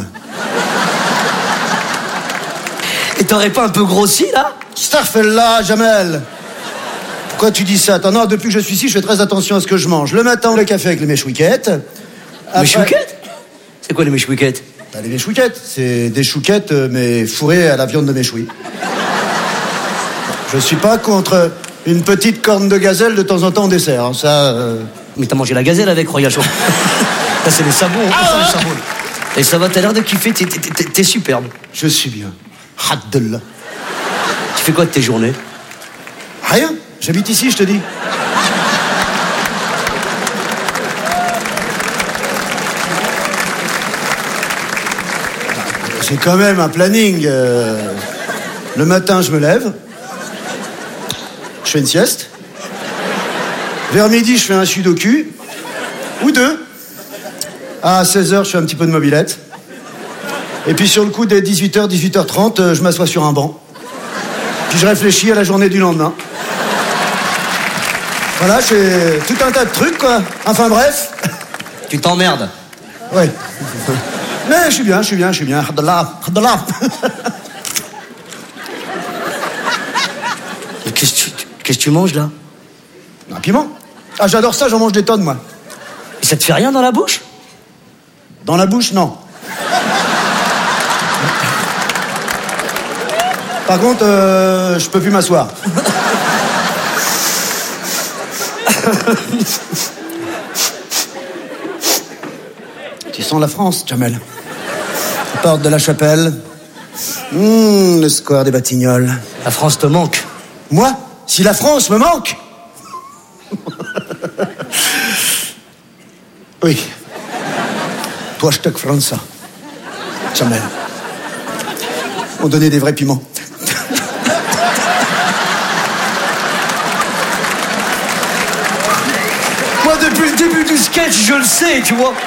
Et t'aurais pas un peu grossi, là? Starfella, Jamel. Pourquoi tu dis ça? Attends, non, depuis que je suis ici, je fais très attention à ce que je mange. Le matin, le café avec les mèches-wiquettes. Après... Mèches-wiquettes? C'est quoi les mèches-wiquettes? Bah, les mèches-wiquettes, c'est des chouquettes, mais fourrées à la viande de méchoui. Je suis pas contre une petite corne de gazelle de temps en temps au dessert, hein, ça... Euh... Mais t'as mangé la gazelle avec, Roya Chaud. Ça, c'est les sabots, on ah, les sabots. Et ça va, t'as l'air de kiffer, t'es, t'es, t'es, t'es superbe. Je suis bien. Haddellah. Tu fais quoi de tes journées? Rien, j'habite ici, je te dis. J'ai quand même un planning. Euh... Le matin, je me lève. Je fais une sieste. Vers midi, je fais un sudoku. Ou deux. À seize heures, je fais un petit peu de mobilette. Et puis sur le coup des dix-huit heures, dix-huit heures trente, je m'assois sur un banc. Puis je réfléchis à la journée du lendemain. Voilà, j'ai tout un tas de trucs, quoi. Enfin bref. Tu t'emmerdes. Oui. Mais je suis bien, je suis bien, je suis bien. Hadallah, hadallah. Qu'est-ce que tu, qu'est-ce que tu manges, là? Un piment. Ah, j'adore ça, j'en mange des tonnes, moi. Et ça te fait rien dans la bouche? Dans la bouche, non. Par contre, euh, je peux plus m'asseoir. Tu sens la France, Jamel. Porte de la Chapelle. Mmh, le square des Batignolles. La France te manque. Moi? Si la France me manque? Oui. Toi, je te France. Jamel. On donnait des vrais piments. Moi, depuis le début du sketch, je le sais, tu vois.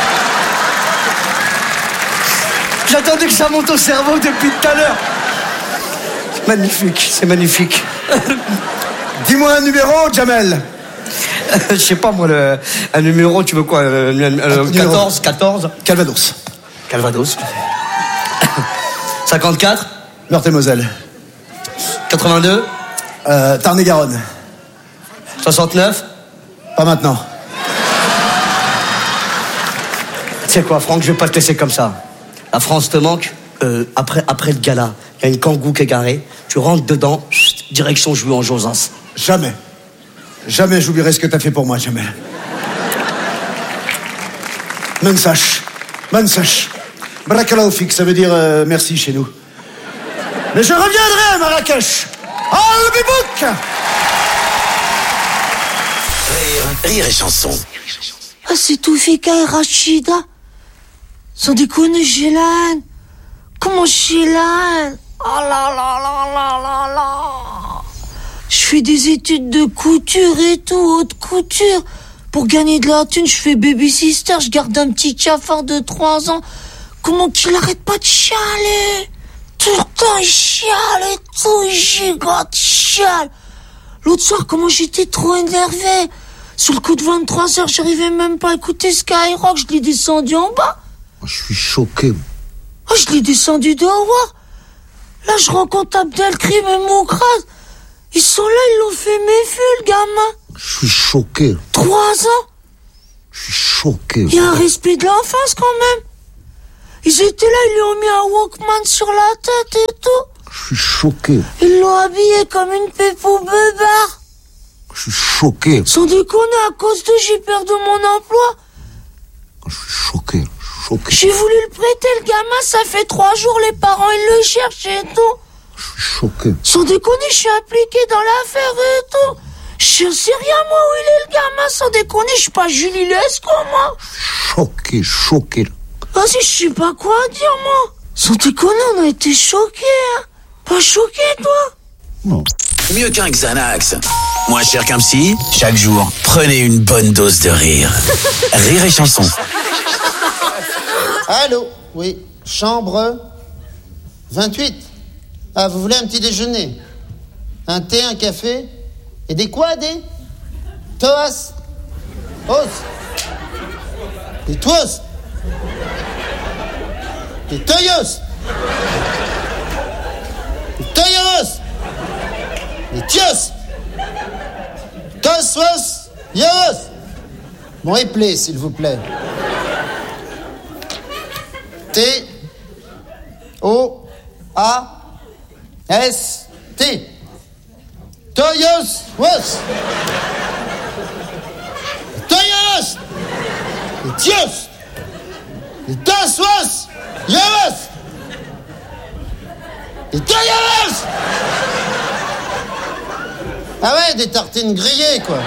J'attendais que ça monte au cerveau depuis tout à l'heure. C'est magnifique, c'est magnifique. Dis-moi un numéro, Jamel. Je sais pas, moi, le, un numéro, tu veux quoi euh, euh, quatorze, quatorze Calvados. Calvados. cinquante-quatre Meurthe-et-Moselle. quatre-vingt-deux euh, Tarn-et-Garonne. soixante-neuf Pas maintenant. Tu sais quoi, Franck, je vais pas te laisser comme ça. La France te manque. Euh, après, après le gala, il y a une kangou qui est garée. Tu rentres dedans, chut, direction jouer en Josas. Jamais. Jamais j'oublierai ce que t'as fait pour moi, jamais. Mensach. Mensach. Brakalaoufik, ça veut dire euh, merci chez nous. Mais je reviendrai à Marrakech. Al-Bibouk. Rire, rire et chanson. Ah, c'est Toufika et Rachida. Sans déconner, j'ai la haine. Comment j'ai la haine? Oh là là là là là là. Je fais des études de couture et tout, haute couture. Pour gagner de la thune, je fais baby sister, je garde un petit cafard de trois ans. Comment qu'il arrête pas de chialer? Tout le temps, il chiale et tout, il gigote, il chiale. L'autre soir, comment j'étais trop énervé. Sur le coup de vingt-trois heures, j'arrivais même pas à écouter Skyrock, je l'ai descendu en bas. Je suis choqué. Oh, je l'ai descendu de haut. Là, je rencontre Abdelkrim et Moukraz. Ils sont là, ils l'ont fait méfier, le gamin. Je suis choqué. Trois ans. Je suis choqué. Il y a un respect de l'enfance, quand même. Ils étaient là, ils lui ont mis un Walkman sur la tête et tout. Je suis choqué. Ils l'ont habillé comme une pépou beubard. Je suis choqué. Sans déconner, à cause d'eux, j'ai perdu mon emploi. Je suis choqué. choqué. J'ai voulu le prêter, le gamin, ça fait trois jours, les parents, ils le cherchent et tout. Je suis choqué. Sans déconner, je suis impliqué dans l'affaire et tout. Je sais rien, moi, où il est, le gamin, sans déconner, je suis pas Julie Lescaut, moi. Choqué, choqué. Vas-y, je sais pas quoi dire, moi. Sans déconner, on a été choqués, hein. Pas choqué, toi? Non. Mieux qu'un Xanax. Moins cher qu'un psy, chaque jour, prenez une bonne dose de rire. Rire et chanson. Allô? Oui. Chambre vingt-huit. Ah, vous voulez un petit déjeuner? Un thé, un café? Et des quoi, des? Toas? Os? Des toas? Les toyos. Les toyos. Les tios. Toswas. Yos. Bon, éplez, s'il vous plaît. T. O. A. S. T. Toyos. Was. Toyos. Les tios. Les toswas. Yos. Les toyos. Ah ouais, des tartines grillées, quoi.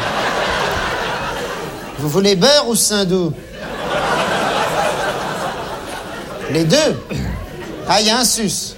Vous voulez beurre ou Saint-Doux? Les deux. Ah, il y a un sus.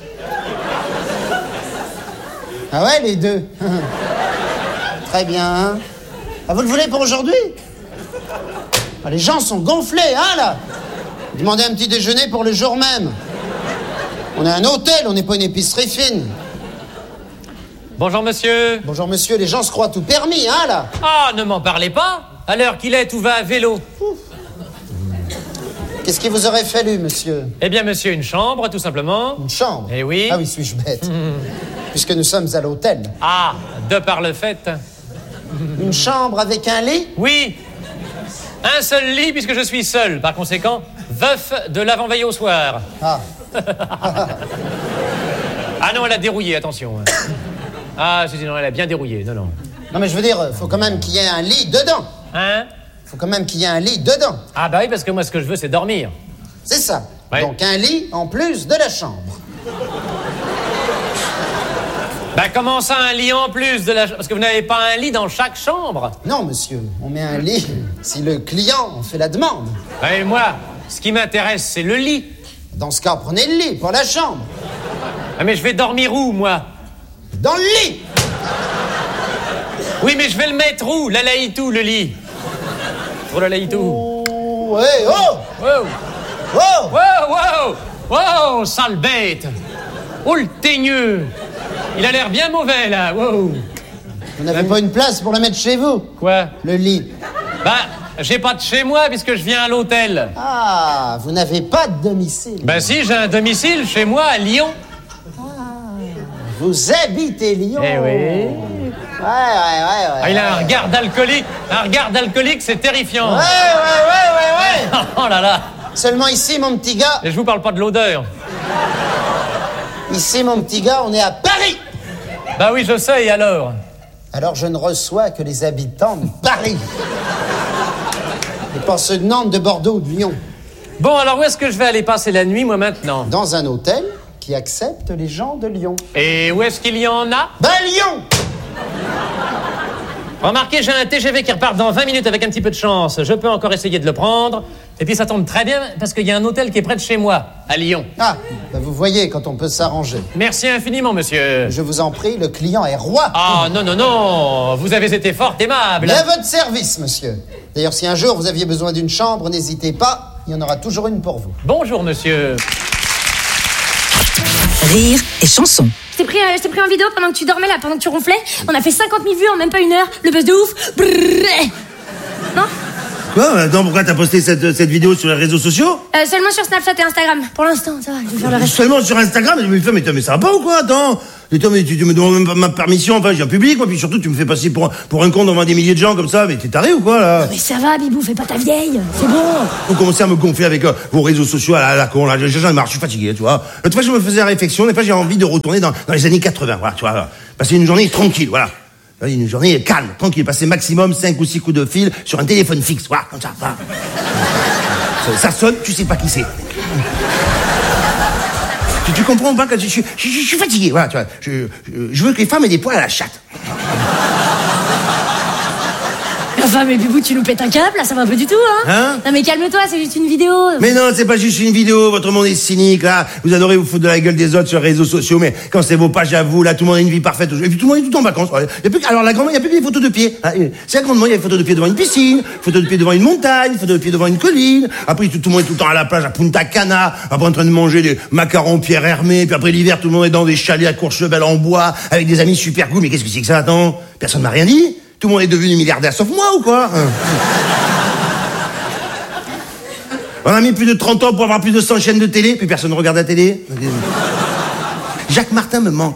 Ah ouais, les deux. Très bien. Hein. Ah, vous le voulez pour aujourd'hui? Ah, les gens sont gonflés, hein, là. Demandez un petit déjeuner pour le jour même. On est un hôtel, on n'est pas une épicerie fine. Bonjour, monsieur. Bonjour, monsieur. Les gens se croient tout permis, hein, là. Ah, ne m'en parlez pas. À l'heure qu'il est, tout va à vélo. Qu'est-ce qui vous aurait fallu, monsieur? Eh bien, monsieur, une chambre, tout simplement. Une chambre? Eh oui. Ah oui, suis-je bête. Puisque nous sommes à l'hôtel. Ah, de par le fait. Une chambre avec un lit? Oui. Un seul lit, puisque je suis seul. Par conséquent, veuf de l'avant-veille au soir. Ah. Ah non, elle a dérouillé, attention. Ah, je dis non, elle a bien dérouillé, non, non. Non, mais je veux dire, faut quand même qu'il y ait un lit dedans. Hein? Faut quand même qu'il y ait un lit dedans. Ah bah oui, parce que moi, ce que je veux, c'est dormir. C'est ça. Ouais. Donc un lit en plus de la chambre. Bah comment ça, un lit en plus de la... Parce que vous n'avez pas un lit dans chaque chambre? Non, monsieur, on met un lit si le client en fait la demande. Bah, et moi, ce qui m'intéresse, c'est le lit. Dans ce cas, prenez le lit, pas la chambre. Ah mais je vais dormir où, moi? Dans le lit. Oui, mais je vais le mettre où? La laïtou, le lit. Pour le laïtou. Oh, hey, oh! Wow! Oh! Wow, wow! Wow, sale bête! Oh, le teigneux! Il a l'air bien mauvais, là, wow! Vous n'avez pas une place pour le mettre chez vous? Quoi? Le lit. Bah, j'ai pas de chez moi, puisque je viens à l'hôtel. Ah, vous n'avez pas de domicile? Bah si, j'ai un domicile chez moi, à Lyon. Ah, vous habitez Lyon? Eh oui. Ouais, ouais, ouais, ouais. Ah, il a un regard d'alcoolique. Un regard d'alcoolique, c'est terrifiant. Ouais, ouais, ouais, ouais, ouais. Oh là là. Seulement ici, mon petit gars. Et je vous parle pas de l'odeur. Ici, mon petit gars, on est à Paris. Bah oui, je sais, et alors? Alors je ne reçois que les habitants de Paris. Et pas ceux de Nantes, de Bordeaux ou de Lyon. Bon, alors où est-ce que je vais aller passer la nuit, moi, maintenant? Dans un hôtel qui accepte les gens de Lyon. Et où est-ce qu'il y en a? Ben, Lyon! Remarquez, j'ai un T G V qui repart dans vingt minutes avec un petit peu de chance. Je peux encore essayer de le prendre. Et puis ça tombe très bien parce qu'il y a un hôtel qui est près de chez moi, à Lyon. Ah, ben vous voyez quand on peut s'arranger. Merci infiniment, monsieur. Je vous en prie, le client est roi. Ah, non, non, non. Vous avez été fort aimable. Mais à votre service, monsieur. D'ailleurs, si un jour vous aviez besoin d'une chambre, n'hésitez pas. Il y en aura toujours une pour vous. Bonjour, monsieur. Rire et chanson. Je t'ai pris, euh, je t'ai pris en vidéo pendant que tu dormais là, pendant que tu ronflais. On a fait cinquante mille vues en même pas une heure. Le buzz de ouf. Brrr. Non? Quoi? Attends, pourquoi t'as posté cette, cette vidéo sur les réseaux sociaux? euh, Seulement sur Snapchat et Instagram. Pour l'instant, ça va, je vais faire le reste. Seulement sur Instagram? Mais, mais, mais, mais ça va pas ou quoi? Attends. Attends, mais tu, tu me demandes même pas ma permission, enfin, j'ai un public, moi, puis surtout, tu me fais passer pour, pour un con devant des milliers de gens comme ça, mais t'es taré ou quoi, là? Mais ça va, Bibou, fais pas ta vieille. C'est bon. Vous commencez à me gonfler avec euh, vos réseaux sociaux à la, à la con, là. J'en ai marre, je suis fatigué, tu vois. L'autre fois, je me faisais la réflexion, des fois, j'ai envie de retourner dans, dans les années quatre-vingts, voilà, tu vois. Passer une journée tranquille, voilà. Une journée calme, tranquille, passer maximum cinq ou six coups de fil sur un téléphone fixe, voilà, comme ça, voilà. Ça, ça sonne, tu sais pas qui c'est. Tu, tu comprends pas que je, je, je, je suis fatigué, voilà, tu vois. Je, je, je veux que les femmes aient des poils à la chatte. Enfin, mais Bibou, tu nous pètes un câble, là, ça va pas du tout, hein, hein? Non, mais calme-toi, c'est juste une vidéo. Mais non, c'est pas juste une vidéo, votre monde est cynique, là. Vous adorez vous foutre de la gueule des autres sur les réseaux sociaux, mais quand c'est vos pages à vous, là, tout le monde a une vie parfaite. Et puis tout le monde est tout en vacances. Il y a plus que, alors, la grande, il y a plus que des photos de pieds. C'est la grande, il y a des photos de pieds devant une piscine, photos de pieds devant une montagne, photos de pieds devant une colline. Après, tout, tout le monde est tout le temps à la plage, à Punta Cana, après en train de manger des macarons Pierre Hermé, puis après l'hiver, tout le monde est dans des chalets à Courchevel en bois, avec des amis super cool. Mais qu'est-ce que c'est que ça, attends? Personne m'a rien dit? Tout le monde est devenu milliardaire sauf moi ou quoi? On a mis plus de trente ans pour avoir plus de cent chaînes de télé, puis personne ne regarde la télé. Jacques Martin me manque.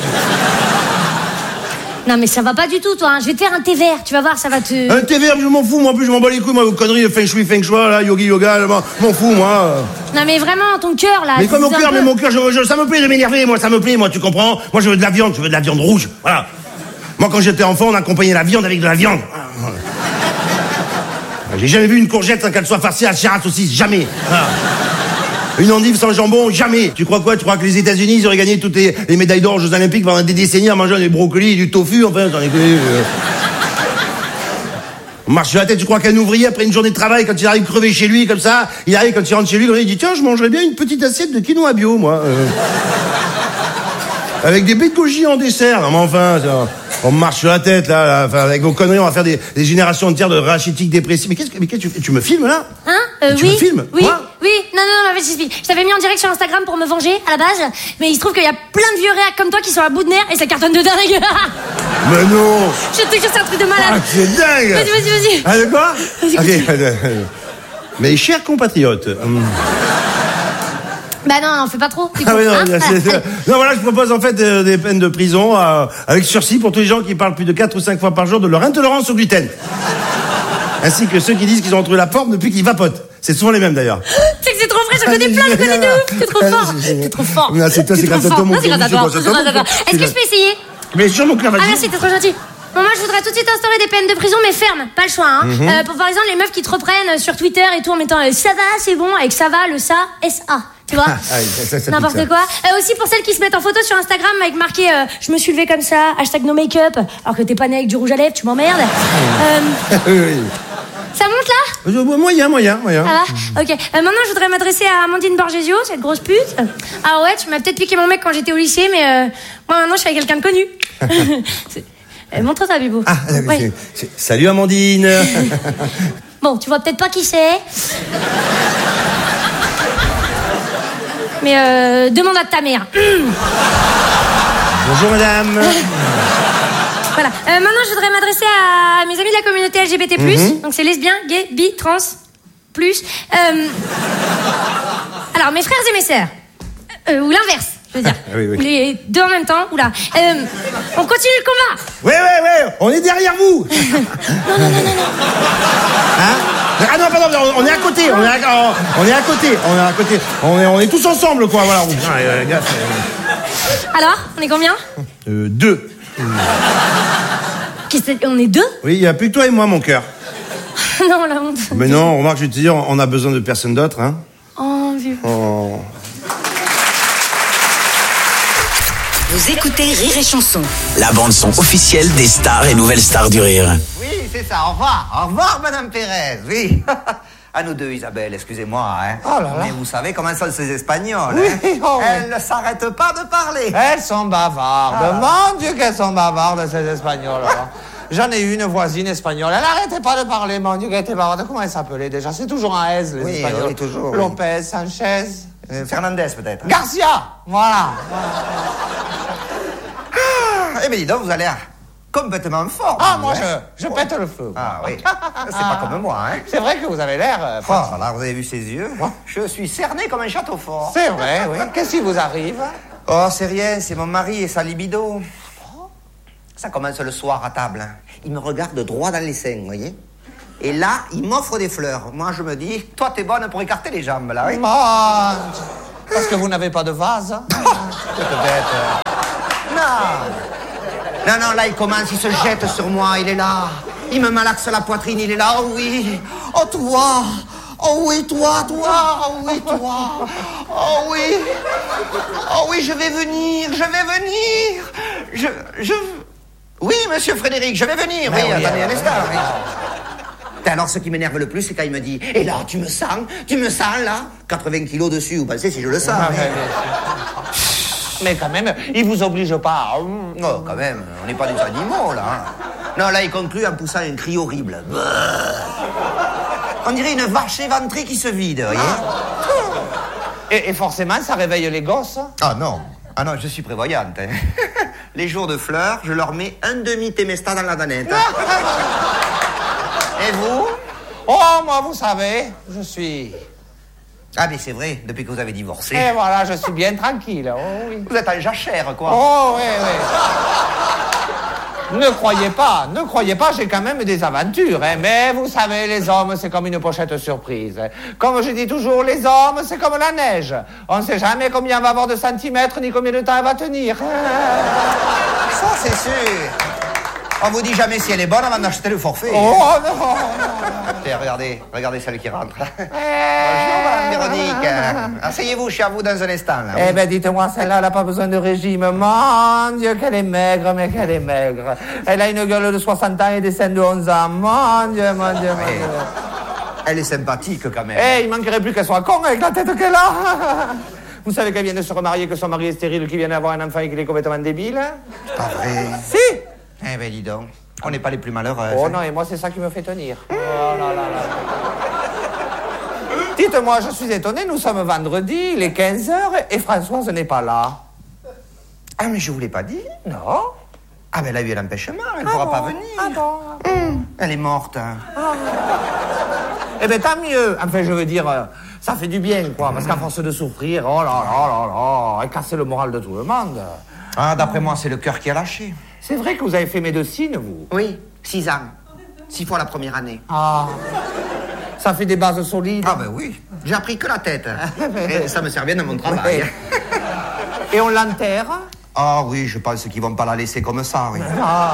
Non, mais ça va pas du tout, toi. Hein. Je vais te faire un thé vert, tu vas voir, ça va te... Un thé vert, je m'en fous, moi, en plus, je m'en bats les couilles, moi, vos conneries de feng shui, feng shui, là, yogi, yoga, je m'en fous, moi. Non, mais vraiment, ton cœur, là... Mais pas mon cœur, peu... mais mon cœur, je, je, ça me plaît de m'énerver, moi, ça me plaît, moi, tu comprends? Moi, je veux de la viande, je veux de la viande rouge, voilà. Moi, quand j'étais enfant, on accompagnait la viande avec de la viande. J'ai jamais vu une courgette sans qu'elle soit farcie à chair à saucisse, jamais. Voilà. Une endive sans jambon, jamais. Tu crois quoi? Tu crois que les États-Unis ils auraient gagné toutes les, les médailles d'or aux Jeux Olympiques pendant des décennies en mangeant des brocolis et du tofu? Enfin, j'en ai connu. Euh... On marche sur la tête. Tu crois qu'un ouvrier, après une journée de travail, quand il arrive crevé chez lui, comme ça, il arrive, quand il rentre chez lui, il dit tiens, je mangerais bien une petite assiette de quinoa bio, moi. Euh... Avec des baies de goji en dessert. Non, mais enfin, ça, on marche sur la tête, là. là enfin, avec vos conneries, on va faire des, des générations entières de rachitiques dépressifs. Mais qu'est-ce que, mais qu'est-ce que tu, tu me filmes, là? Hein? Euh, tu oui. me filmes? Oui. Quoi? Oui. Non, non, non, vas-y, je t'avais mis en direct sur Instagram pour me venger, à la base. Mais il se trouve qu'il y a plein de vieux réacs comme toi qui sont à bout de nerfs et ça cartonne de dingue. Mais non! Je te jure, c'est un truc de malade. Ah, c'est dingue! Vas-y, vas-y, vas-y. Ah, de quoi? Vas-y, okay. Mes chers compatriotes. Hum... Bah non, non, fais pas trop. Ah oui, non, hein c'est, c'est... non, voilà, je propose en fait euh, des peines de prison euh, avec sursis pour tous les gens qui parlent plus de quatre ou cinq fois par jour de leur intolérance au gluten. Ainsi que ceux qui disent qu'ils ont retrouvé la forme depuis qu'ils vapotent. C'est souvent les mêmes d'ailleurs. Tu sais que c'est trop vrai, j'en connais plein, j'en connais de ouf. T'es trop fort. T'es trop fort. Non, c'est toi, c'est grâce à toi, mon Non, c'est grâce à toi. Est-ce que je peux essayer? Mais sur mon cœur, vas-y. Ah merci, t'es trop gentil. Bon, moi, je voudrais tout de suite instaurer des peines de prison, mais fermes, pas le choix. Hein. Mm-hmm. Euh, pour par exemple, les meufs qui te reprennent sur Twitter et tout en mettant euh, ça va, c'est bon, avec ça va, le ça, S A. Tu vois? Ah, oui, ça, ça n'importe ça. quoi. Euh, aussi pour celles qui se mettent en photo sur Instagram avec marqué euh, je me suis levé comme ça, hashtag no make-up, alors que t'es pas né avec du rouge à lèvres, tu m'emmerdes. Euh, oui, oui. Ça monte là? Euh, moyen, moyen, moyen. Ah va? Ok. Euh, maintenant, je voudrais m'adresser à Amandine Borgesio, cette grosse pute. Ah ouais, tu m'as peut-être piqué mon mec quand j'étais au lycée, mais euh, moi maintenant, je suis avec quelqu'un de connu. euh, montre ça, Bibou. Ah, ouais. c'est, c'est... Salut Amandine. Bon, tu vois peut-être pas qui c'est. Mais euh, demande à ta mère. Bonjour madame. Voilà. Euh, maintenant, je voudrais m'adresser à mes amis de la communauté L G B T plus. Mm-hmm. Donc, c'est lesbien, gay, bi, trans, plus. Euh... Alors, mes frères et mes sœurs. Euh, ou l'inverse, je veux dire. oui, oui. Les deux en même temps. Oula. Euh, on continue le combat. Ouais, ouais, ouais. On est derrière vous. non, non, non, non, non. Hein? Ah non, pardon, on est à côté. On est à, on est à côté. On est à côté. On est, on est tous ensemble, quoi. Voilà. Alors, on est combien? Euh, deux. Qu'est-ce que... On est deux? Oui, il n'y a plus que toi et moi, mon cœur. Non, la honte. Mais non, remarque, je vais te dire, on a besoin de personne d'autre, hein. Oh, vieux. Oh. Vous écoutez Rire et Chanson. La bande-son officielle des stars et nouvelles stars du rire. Oui, c'est ça, au revoir. Au revoir, Madame Pérez, oui. À nous deux, Isabelle, excusez-moi, hein. Oh là là. Mais vous savez comment sont ces Espagnols, oui, hein. oh oui. Elles ne s'arrêtent pas de parler. Elles sont bavardes. Ah. Mon Dieu, qu'elles sont bavardes, ces Espagnols. J'en ai eu une voisine espagnole. Elle n'arrêtait pas de parler, mon Dieu, qu'elle était bavarde. Comment elle s'appelait déjà? C'est toujours un S, les oui, Espagnols. Oui, toujours. Lopez, oui. Sanchez. Euh, Fernandez, peut-être. Garcia, voilà. Ah, eh bien, dis donc, vous allez complètement en forme. Ah, moi, hein. je, je pète le feu. Ah, oui. C'est pas comme moi, hein. C'est vrai que vous avez l'air... Euh, oh, là, vous avez vu ses yeux? Oh. Je suis cerné comme un château fort. C'est vrai, oui. Qu'est-ce qui vous arrive? Oh, c'est rien, c'est mon mari et sa libido. Ça commence le soir à table. Hein. Il me regarde droit dans les seins, vous voyez? Et là, il m'offre des fleurs. Moi, je me dis, toi, t'es bonne pour écarter les jambes, là, oui? Mon... Parce que vous n'avez pas de vase. Quelle bête. Non. Non, non, là, il commence, il se jette sur moi, il est là. Il me malaxe la poitrine, il est là. Oh oui. Oh, toi. Oh oui, toi, toi. Oh oui, toi. Oh oui. Oh oui, je vais venir, je vais venir. Je... je... Oui, monsieur Frédéric, je vais venir. Oui, oui, attendez un instant. Oui. Alors, ce qui m'énerve le plus, c'est quand il me dit « Et là, tu me sens? Tu me sens, là ?» quatre-vingts kilos dessus, vous pensez si je le sens? Ah, mais... mais quand même, il vous oblige pas. Oh, quand même, on n'est pas des animaux, là. Non, là, il conclut en poussant un cri horrible. On dirait une vache éventrée qui se vide, vous voyez? Et, et forcément, ça réveille les gosses? Ah non, ah non, je suis prévoyante. Hein. Les jours de fleurs, je leur mets un demi-témesta dans la danette. Et vous? Oh, moi, vous savez, je suis Ah, mais c'est vrai, depuis que vous avez divorcé. Et voilà, je suis bien tranquille. Oh, oui. Vous êtes en jachère, quoi. Oh, oui, oui. Ne croyez pas, ne croyez pas, j'ai quand même des aventures. Hein. Mais vous savez, les hommes, c'est comme une pochette surprise. Comme je dis toujours, les hommes, c'est comme la neige. On ne sait jamais combien on va avoir de centimètres, ni combien de temps elle va tenir. Ça, c'est sûr. On vous dit jamais si elle est bonne avant d'acheter le forfait. Oh, non, non. Tiens, regardez, regardez celle qui rentre. Bonjour, madame Véronique. Asseyez-vous, je suis à vous dans un instant. Là. Eh ben, dites-moi, celle-là, elle n'a pas besoin de régime. Mon Dieu, qu'elle est maigre, mais qu'elle est maigre. Elle a une gueule de soixante ans et des seins de onze ans. Mon Dieu, mon Dieu, mon Dieu. Elle est sympathique, quand même. Eh, il manquerait plus qu'elle soit con avec la tête qu'elle a. Vous savez qu'elle vient de se remarier, que son mari est stérile, qu'il vient d'avoir un enfant et qu'il est complètement débile? Pas vrai. Si. Eh ben, dis donc. On n'est pas les plus malheureux. Oh non, et moi, c'est ça qui me fait tenir. Oh là là là. Dites-moi, je suis étonné, nous sommes vendredi, il est quinze heures et Françoise n'est pas là. Ah, mais je vous l'ai pas dit. Non. Ah, mais elle a eu un empêchement, elle ne ah pourra bon, pas venir. Ah bon, mmh, elle est morte. Hein. Ah. Eh bien, tant mieux. Enfin, je veux dire, ça fait du bien, quoi, parce qu'à force de souffrir, oh là là là là, elle casse le moral de tout le monde. Ah, d'après moi, c'est le cœur qui a lâché. C'est vrai que vous avez fait médecine, vous? Oui, six ans. Six fois la première année. Ah. Ça fait des bases solides. Ah ben oui, j'ai appris que la tête. Et ça me sert bien dans mon travail. Et on l'enterre? Ah oui, je pense qu'ils vont pas la laisser comme ça, oui. Ah.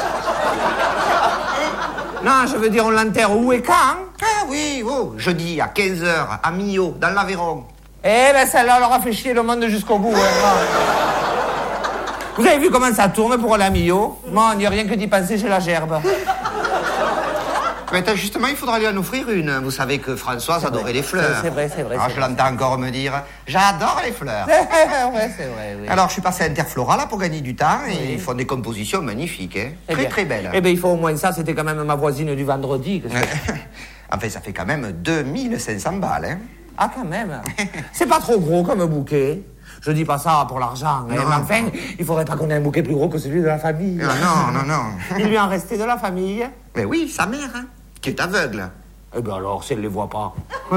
Non, je veux dire, on l'enterre où et quand? Ah oui, oh, jeudi à quinze heures, à Millau, dans l'Aveyron. Eh ben celle-là, elle aura fait chier le monde jusqu'au bout. Hein. Vous avez vu comment ça tourne pour la Millau? Moi, il n'y a rien que d'y penser chez la gerbe. Mais justement, il faudra lui en offrir une. Vous savez que Françoise adorait les fleurs. C'est vrai, c'est vrai. Alors, je l'entends encore me dire, j'adore les fleurs. Ouais, c'est vrai, oui. Alors, je suis passé à Interflora, là, pour gagner du temps, et oui. Ils font des compositions magnifiques, hein. Eh très, bien, très belles. Eh bien, il faut au moins ça, c'était quand même ma voisine du vendredi. Enfin, ça fait quand même deux mille cinq cents balles, hein. Ah, quand même. C'est pas trop gros comme bouquet. Je dis pas ça pour l'argent, hein, mais enfin, il faudrait pas qu'on ait un bouquet plus gros que celui de la famille. Non, non, non, non. Il lui en restait de la famille? Mais oui, sa mère, hein, qui est aveugle. Eh bien alors, si elle les voit pas.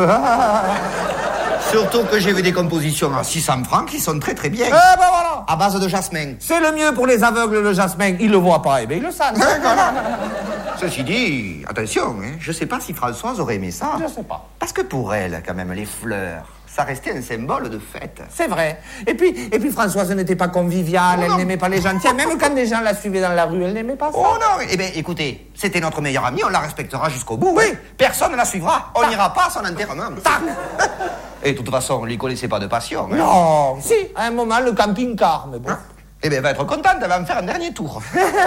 Surtout que j'ai vu des compositions à six cents francs qui sont très très bien. Eh ben voilà. À base de jasmin. C'est le mieux pour les aveugles, le jasmin. Ils le voient pas, eh bien ils le savent. Ceci dit, attention, hein, je sais pas si Françoise aurait aimé ça. Je sais pas. Parce que pour elle, quand même, les fleurs, ça restait un symbole de fête. C'est vrai. Et puis, et puis Françoise n'était pas conviviale, oh, elle n'aimait pas les gens. Tiens, même quand des gens la suivaient dans la rue, elle n'aimait pas ça. Oh non, eh bien, écoutez, c'était notre meilleure amie, on la respectera jusqu'au bout. Oui. Hein. Personne ne la suivra. On n'ira pas à son enterrement. Tac. Et de toute façon, on ne lui connaissait pas de passion. Hein. Non. Si, à un moment, le camping-car, mais bon. Ah. Eh bien, elle va être contente, elle va me faire un dernier tour.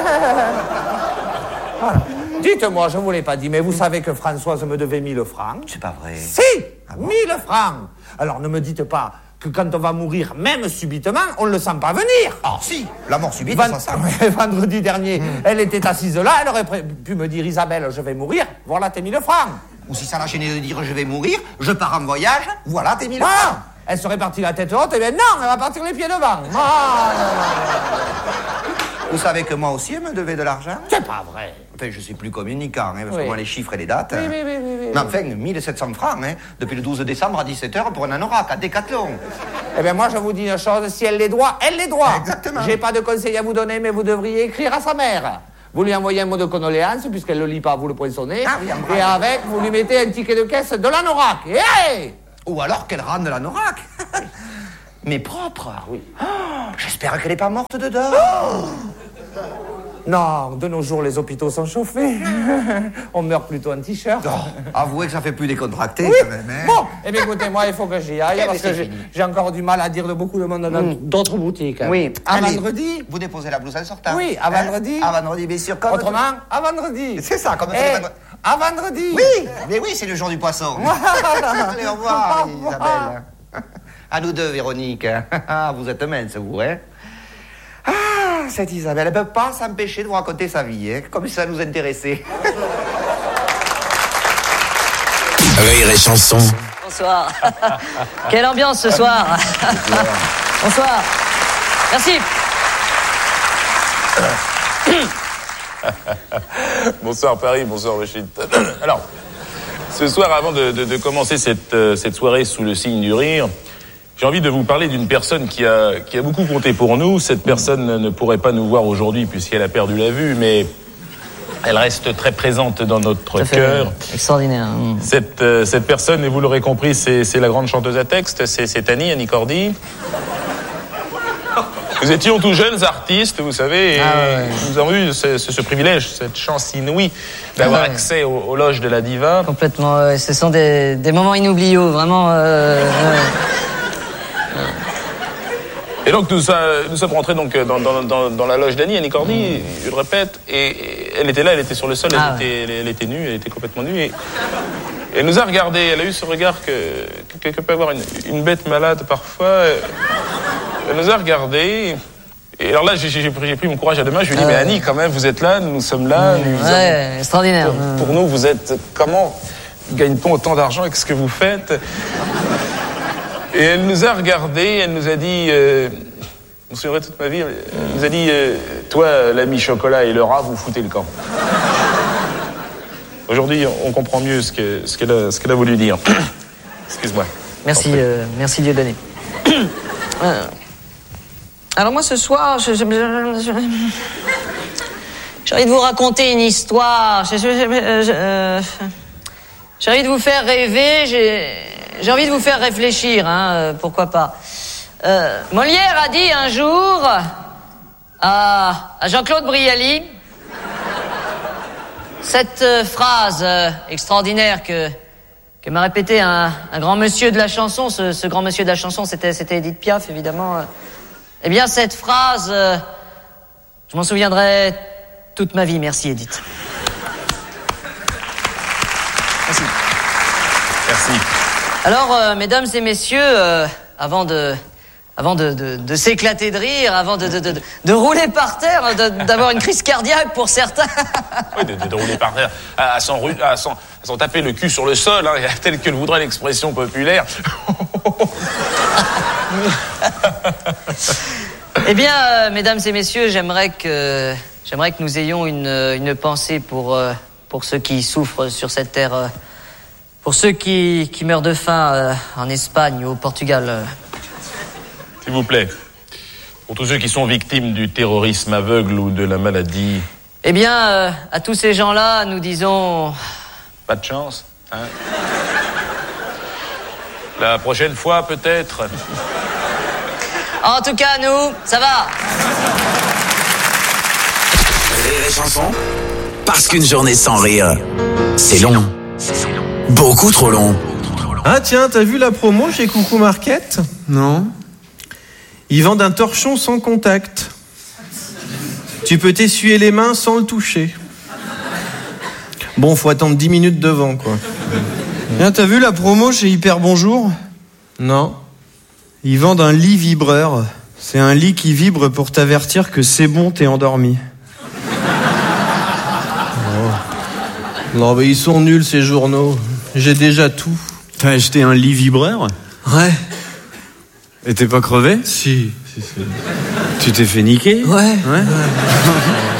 Voilà. Dites-moi, je ne vous l'ai pas dit, mais vous savez que Françoise me devait mille francs. C'est pas vrai. Si, ah bon? mille francs. Alors ne me dites pas que quand on va mourir, même subitement, on ne le sent pas venir. Ah si, la mort subite, Vend... ça sent. Vendredi dernier, mmh. elle était assise là, elle aurait pu me dire, Isabelle, je vais mourir, voilà tes mille francs. Ou si ça l'a gêné de dire, je vais mourir, je pars en voyage, voilà tes mille ah, francs. Elle serait partie la tête haute, et bien non, elle va partir les pieds devant. Ah, vous savez que moi aussi, elle me devait de l'argent? C'est pas vrai. Enfin, je suis plus communicant, hein, parce oui. que moi, les chiffres et les dates... Oui, oui, oui, oui, oui. Mais enfin, mille sept cents francs, hein, depuis le douze décembre à dix-sept heures pour un anorak à Décathlon. Eh bien, moi, je vous dis une chose, si elle les doit, elle les doit. Exactement. J'ai pas de conseil à vous donner, mais vous devriez écrire à sa mère. Vous lui envoyez un mot de condoléance, puisqu'elle ne le lit pas, vous le poinçonnez. Ah, oui, et avec, vous lui mettez un ticket de caisse de l'anorak. Et hey! Ou alors qu'elle rende l'anorak. Mais propre. Oui. Oh, j'espère qu'elle n'est pas morte dedans. Oh! Non, de nos jours, les hôpitaux sont chauffés. On meurt plutôt en t-shirt. Oh, avouez que ça fait plus décontracté, oui. quand même. Hein. Bon, eh bien, écoutez, moi, il faut que j'y aille, eh parce que j'ai encore du mal à dire de beaucoup de monde dans mm. d'autres boutiques. Oui. À Allez, vendredi. Vous déposez la blouse en sortant. Oui, à vendredi. Hein? À vendredi, bien sûr. Comme Autrement, à vendredi. C'est ça, comme eh, vendredi. À vendredi. Oui, mais oui, c'est le jour du poisson. Allez, au revoir, Isabelle. À nous deux, Véronique. Vous êtes mince, vous, hein? Ah, cette Isabelle, elle ne peut pas s'empêcher de vous raconter sa vie, hein, comme si ça nous intéressait. Rire et chanson. Bonsoir. Quelle ambiance ce soir. Bonsoir. Merci. Bonsoir Paris, bonsoir Rachid. Alors, Ce soir, avant de, de, de commencer cette, euh, cette soirée sous le signe du rire, j'ai envie de vous parler d'une personne qui a, qui a beaucoup compté pour nous. Cette personne ne pourrait pas nous voir aujourd'hui puisqu'elle a perdu la vue, mais elle reste très présente dans notre cœur. Extraordinaire. Mmh. Cette, euh, cette personne, et vous l'aurez compris, c'est, c'est la grande chanteuse à texte, c'est, c'est Annie, Annie Cordy. Nous étions tous jeunes artistes, vous savez, et ah ouais. nous avons eu ce, ce, ce privilège, cette chance inouïe d'avoir ah ouais. accès aux, aux loges de la diva. Complètement, ouais. Ce sont des, des moments inoubliables, vraiment. Euh, ouais. Et donc nous, nous sommes rentrés donc dans, dans, dans, dans la loge d'Annie, Annie Cordy, mmh. je le répète, et, et elle était là, elle était sur le sol, ah elle, ouais. était, elle, elle était nue, elle était complètement nue, et, et elle nous a regardés, elle a eu ce regard que, que, que peut avoir une, une bête malade parfois. Elle nous a regardés, et alors là j'ai, j'ai, pris, j'ai pris mon courage à deux mains, je lui ai dit, euh... mais Annie, quand même, vous êtes là, nous sommes là. Mmh, nous ouais, avons... extraordinaire. Pour, mmh. pour nous, vous êtes, comment gagne-t-on autant d'argent avec ce que vous faites? Et elle nous a regardés, elle nous a dit, euh, je me souviendrai toute ma vie, elle nous a dit, euh, toi, l'ami Chocolat et le rat, vous foutez le camp. Aujourd'hui, on comprend mieux ce, que, ce, qu'elle, a, ce qu'elle a voulu dire. Excuse-moi. Merci, euh, merci Dieudonné. euh, alors moi, ce soir, je, je, je, je, j'ai envie de vous raconter une histoire. Je, je, je, je, euh, j'ai envie de vous faire rêver, j'ai... J'ai envie de vous faire réfléchir, hein, euh, pourquoi pas. Euh, Molière a dit un jour à, à Jean-Claude Brialy cette euh, phrase euh, extraordinaire que, que m'a répété un, un grand monsieur de la chanson. Ce, ce grand monsieur de la chanson, c'était, c'était Édith Piaf, évidemment. Euh. Eh bien, cette phrase, euh, je m'en souviendrai toute ma vie. Merci, Édith. Merci. Merci. Alors, euh, mesdames et messieurs, euh, avant de, avant de, de, de s'éclater de rire, avant de, de, de, de rouler par terre, de, d'avoir une crise cardiaque pour certains. Oui, de, de, de rouler par terre, à, à, s'en, à, s'en, à s'en taper le cul sur le sol, hein, tel que le voudrait l'expression populaire. Eh bien, euh, mesdames et messieurs, j'aimerais que, j'aimerais que nous ayons une, une pensée pour, euh, pour ceux qui souffrent sur cette terre. Euh, Pour ceux qui, qui meurent de faim euh, en Espagne ou au Portugal. Euh. S'il vous plaît, pour tous ceux qui sont victimes du terrorisme aveugle ou de la maladie. Eh bien, euh, à tous ces gens-là, nous disons... Pas de chance, hein? La prochaine fois, peut-être. En tout cas, nous, ça va. Rire et chanson, parce qu'une journée sans rire, c'est long. C'est long. Beaucoup trop long. Ah tiens, t'as vu la promo chez Coucou Market? Non. Ils vendent un torchon sans contact. Tu peux t'essuyer les mains sans le toucher. Bon, faut attendre dix minutes devant, quoi. Tiens, t'as vu la promo chez Hyper Bonjour? Non. Ils vendent un lit vibreur. C'est un lit qui vibre pour t'avertir que c'est bon, t'es endormi. Oh. Non, mais ils sont nuls, ces journaux. J'ai déjà tout. T'as acheté un lit vibreur? Ouais. Et t'es pas crevé? Si, si, si. Tu t'es fait niquer? Ouais. Ouais.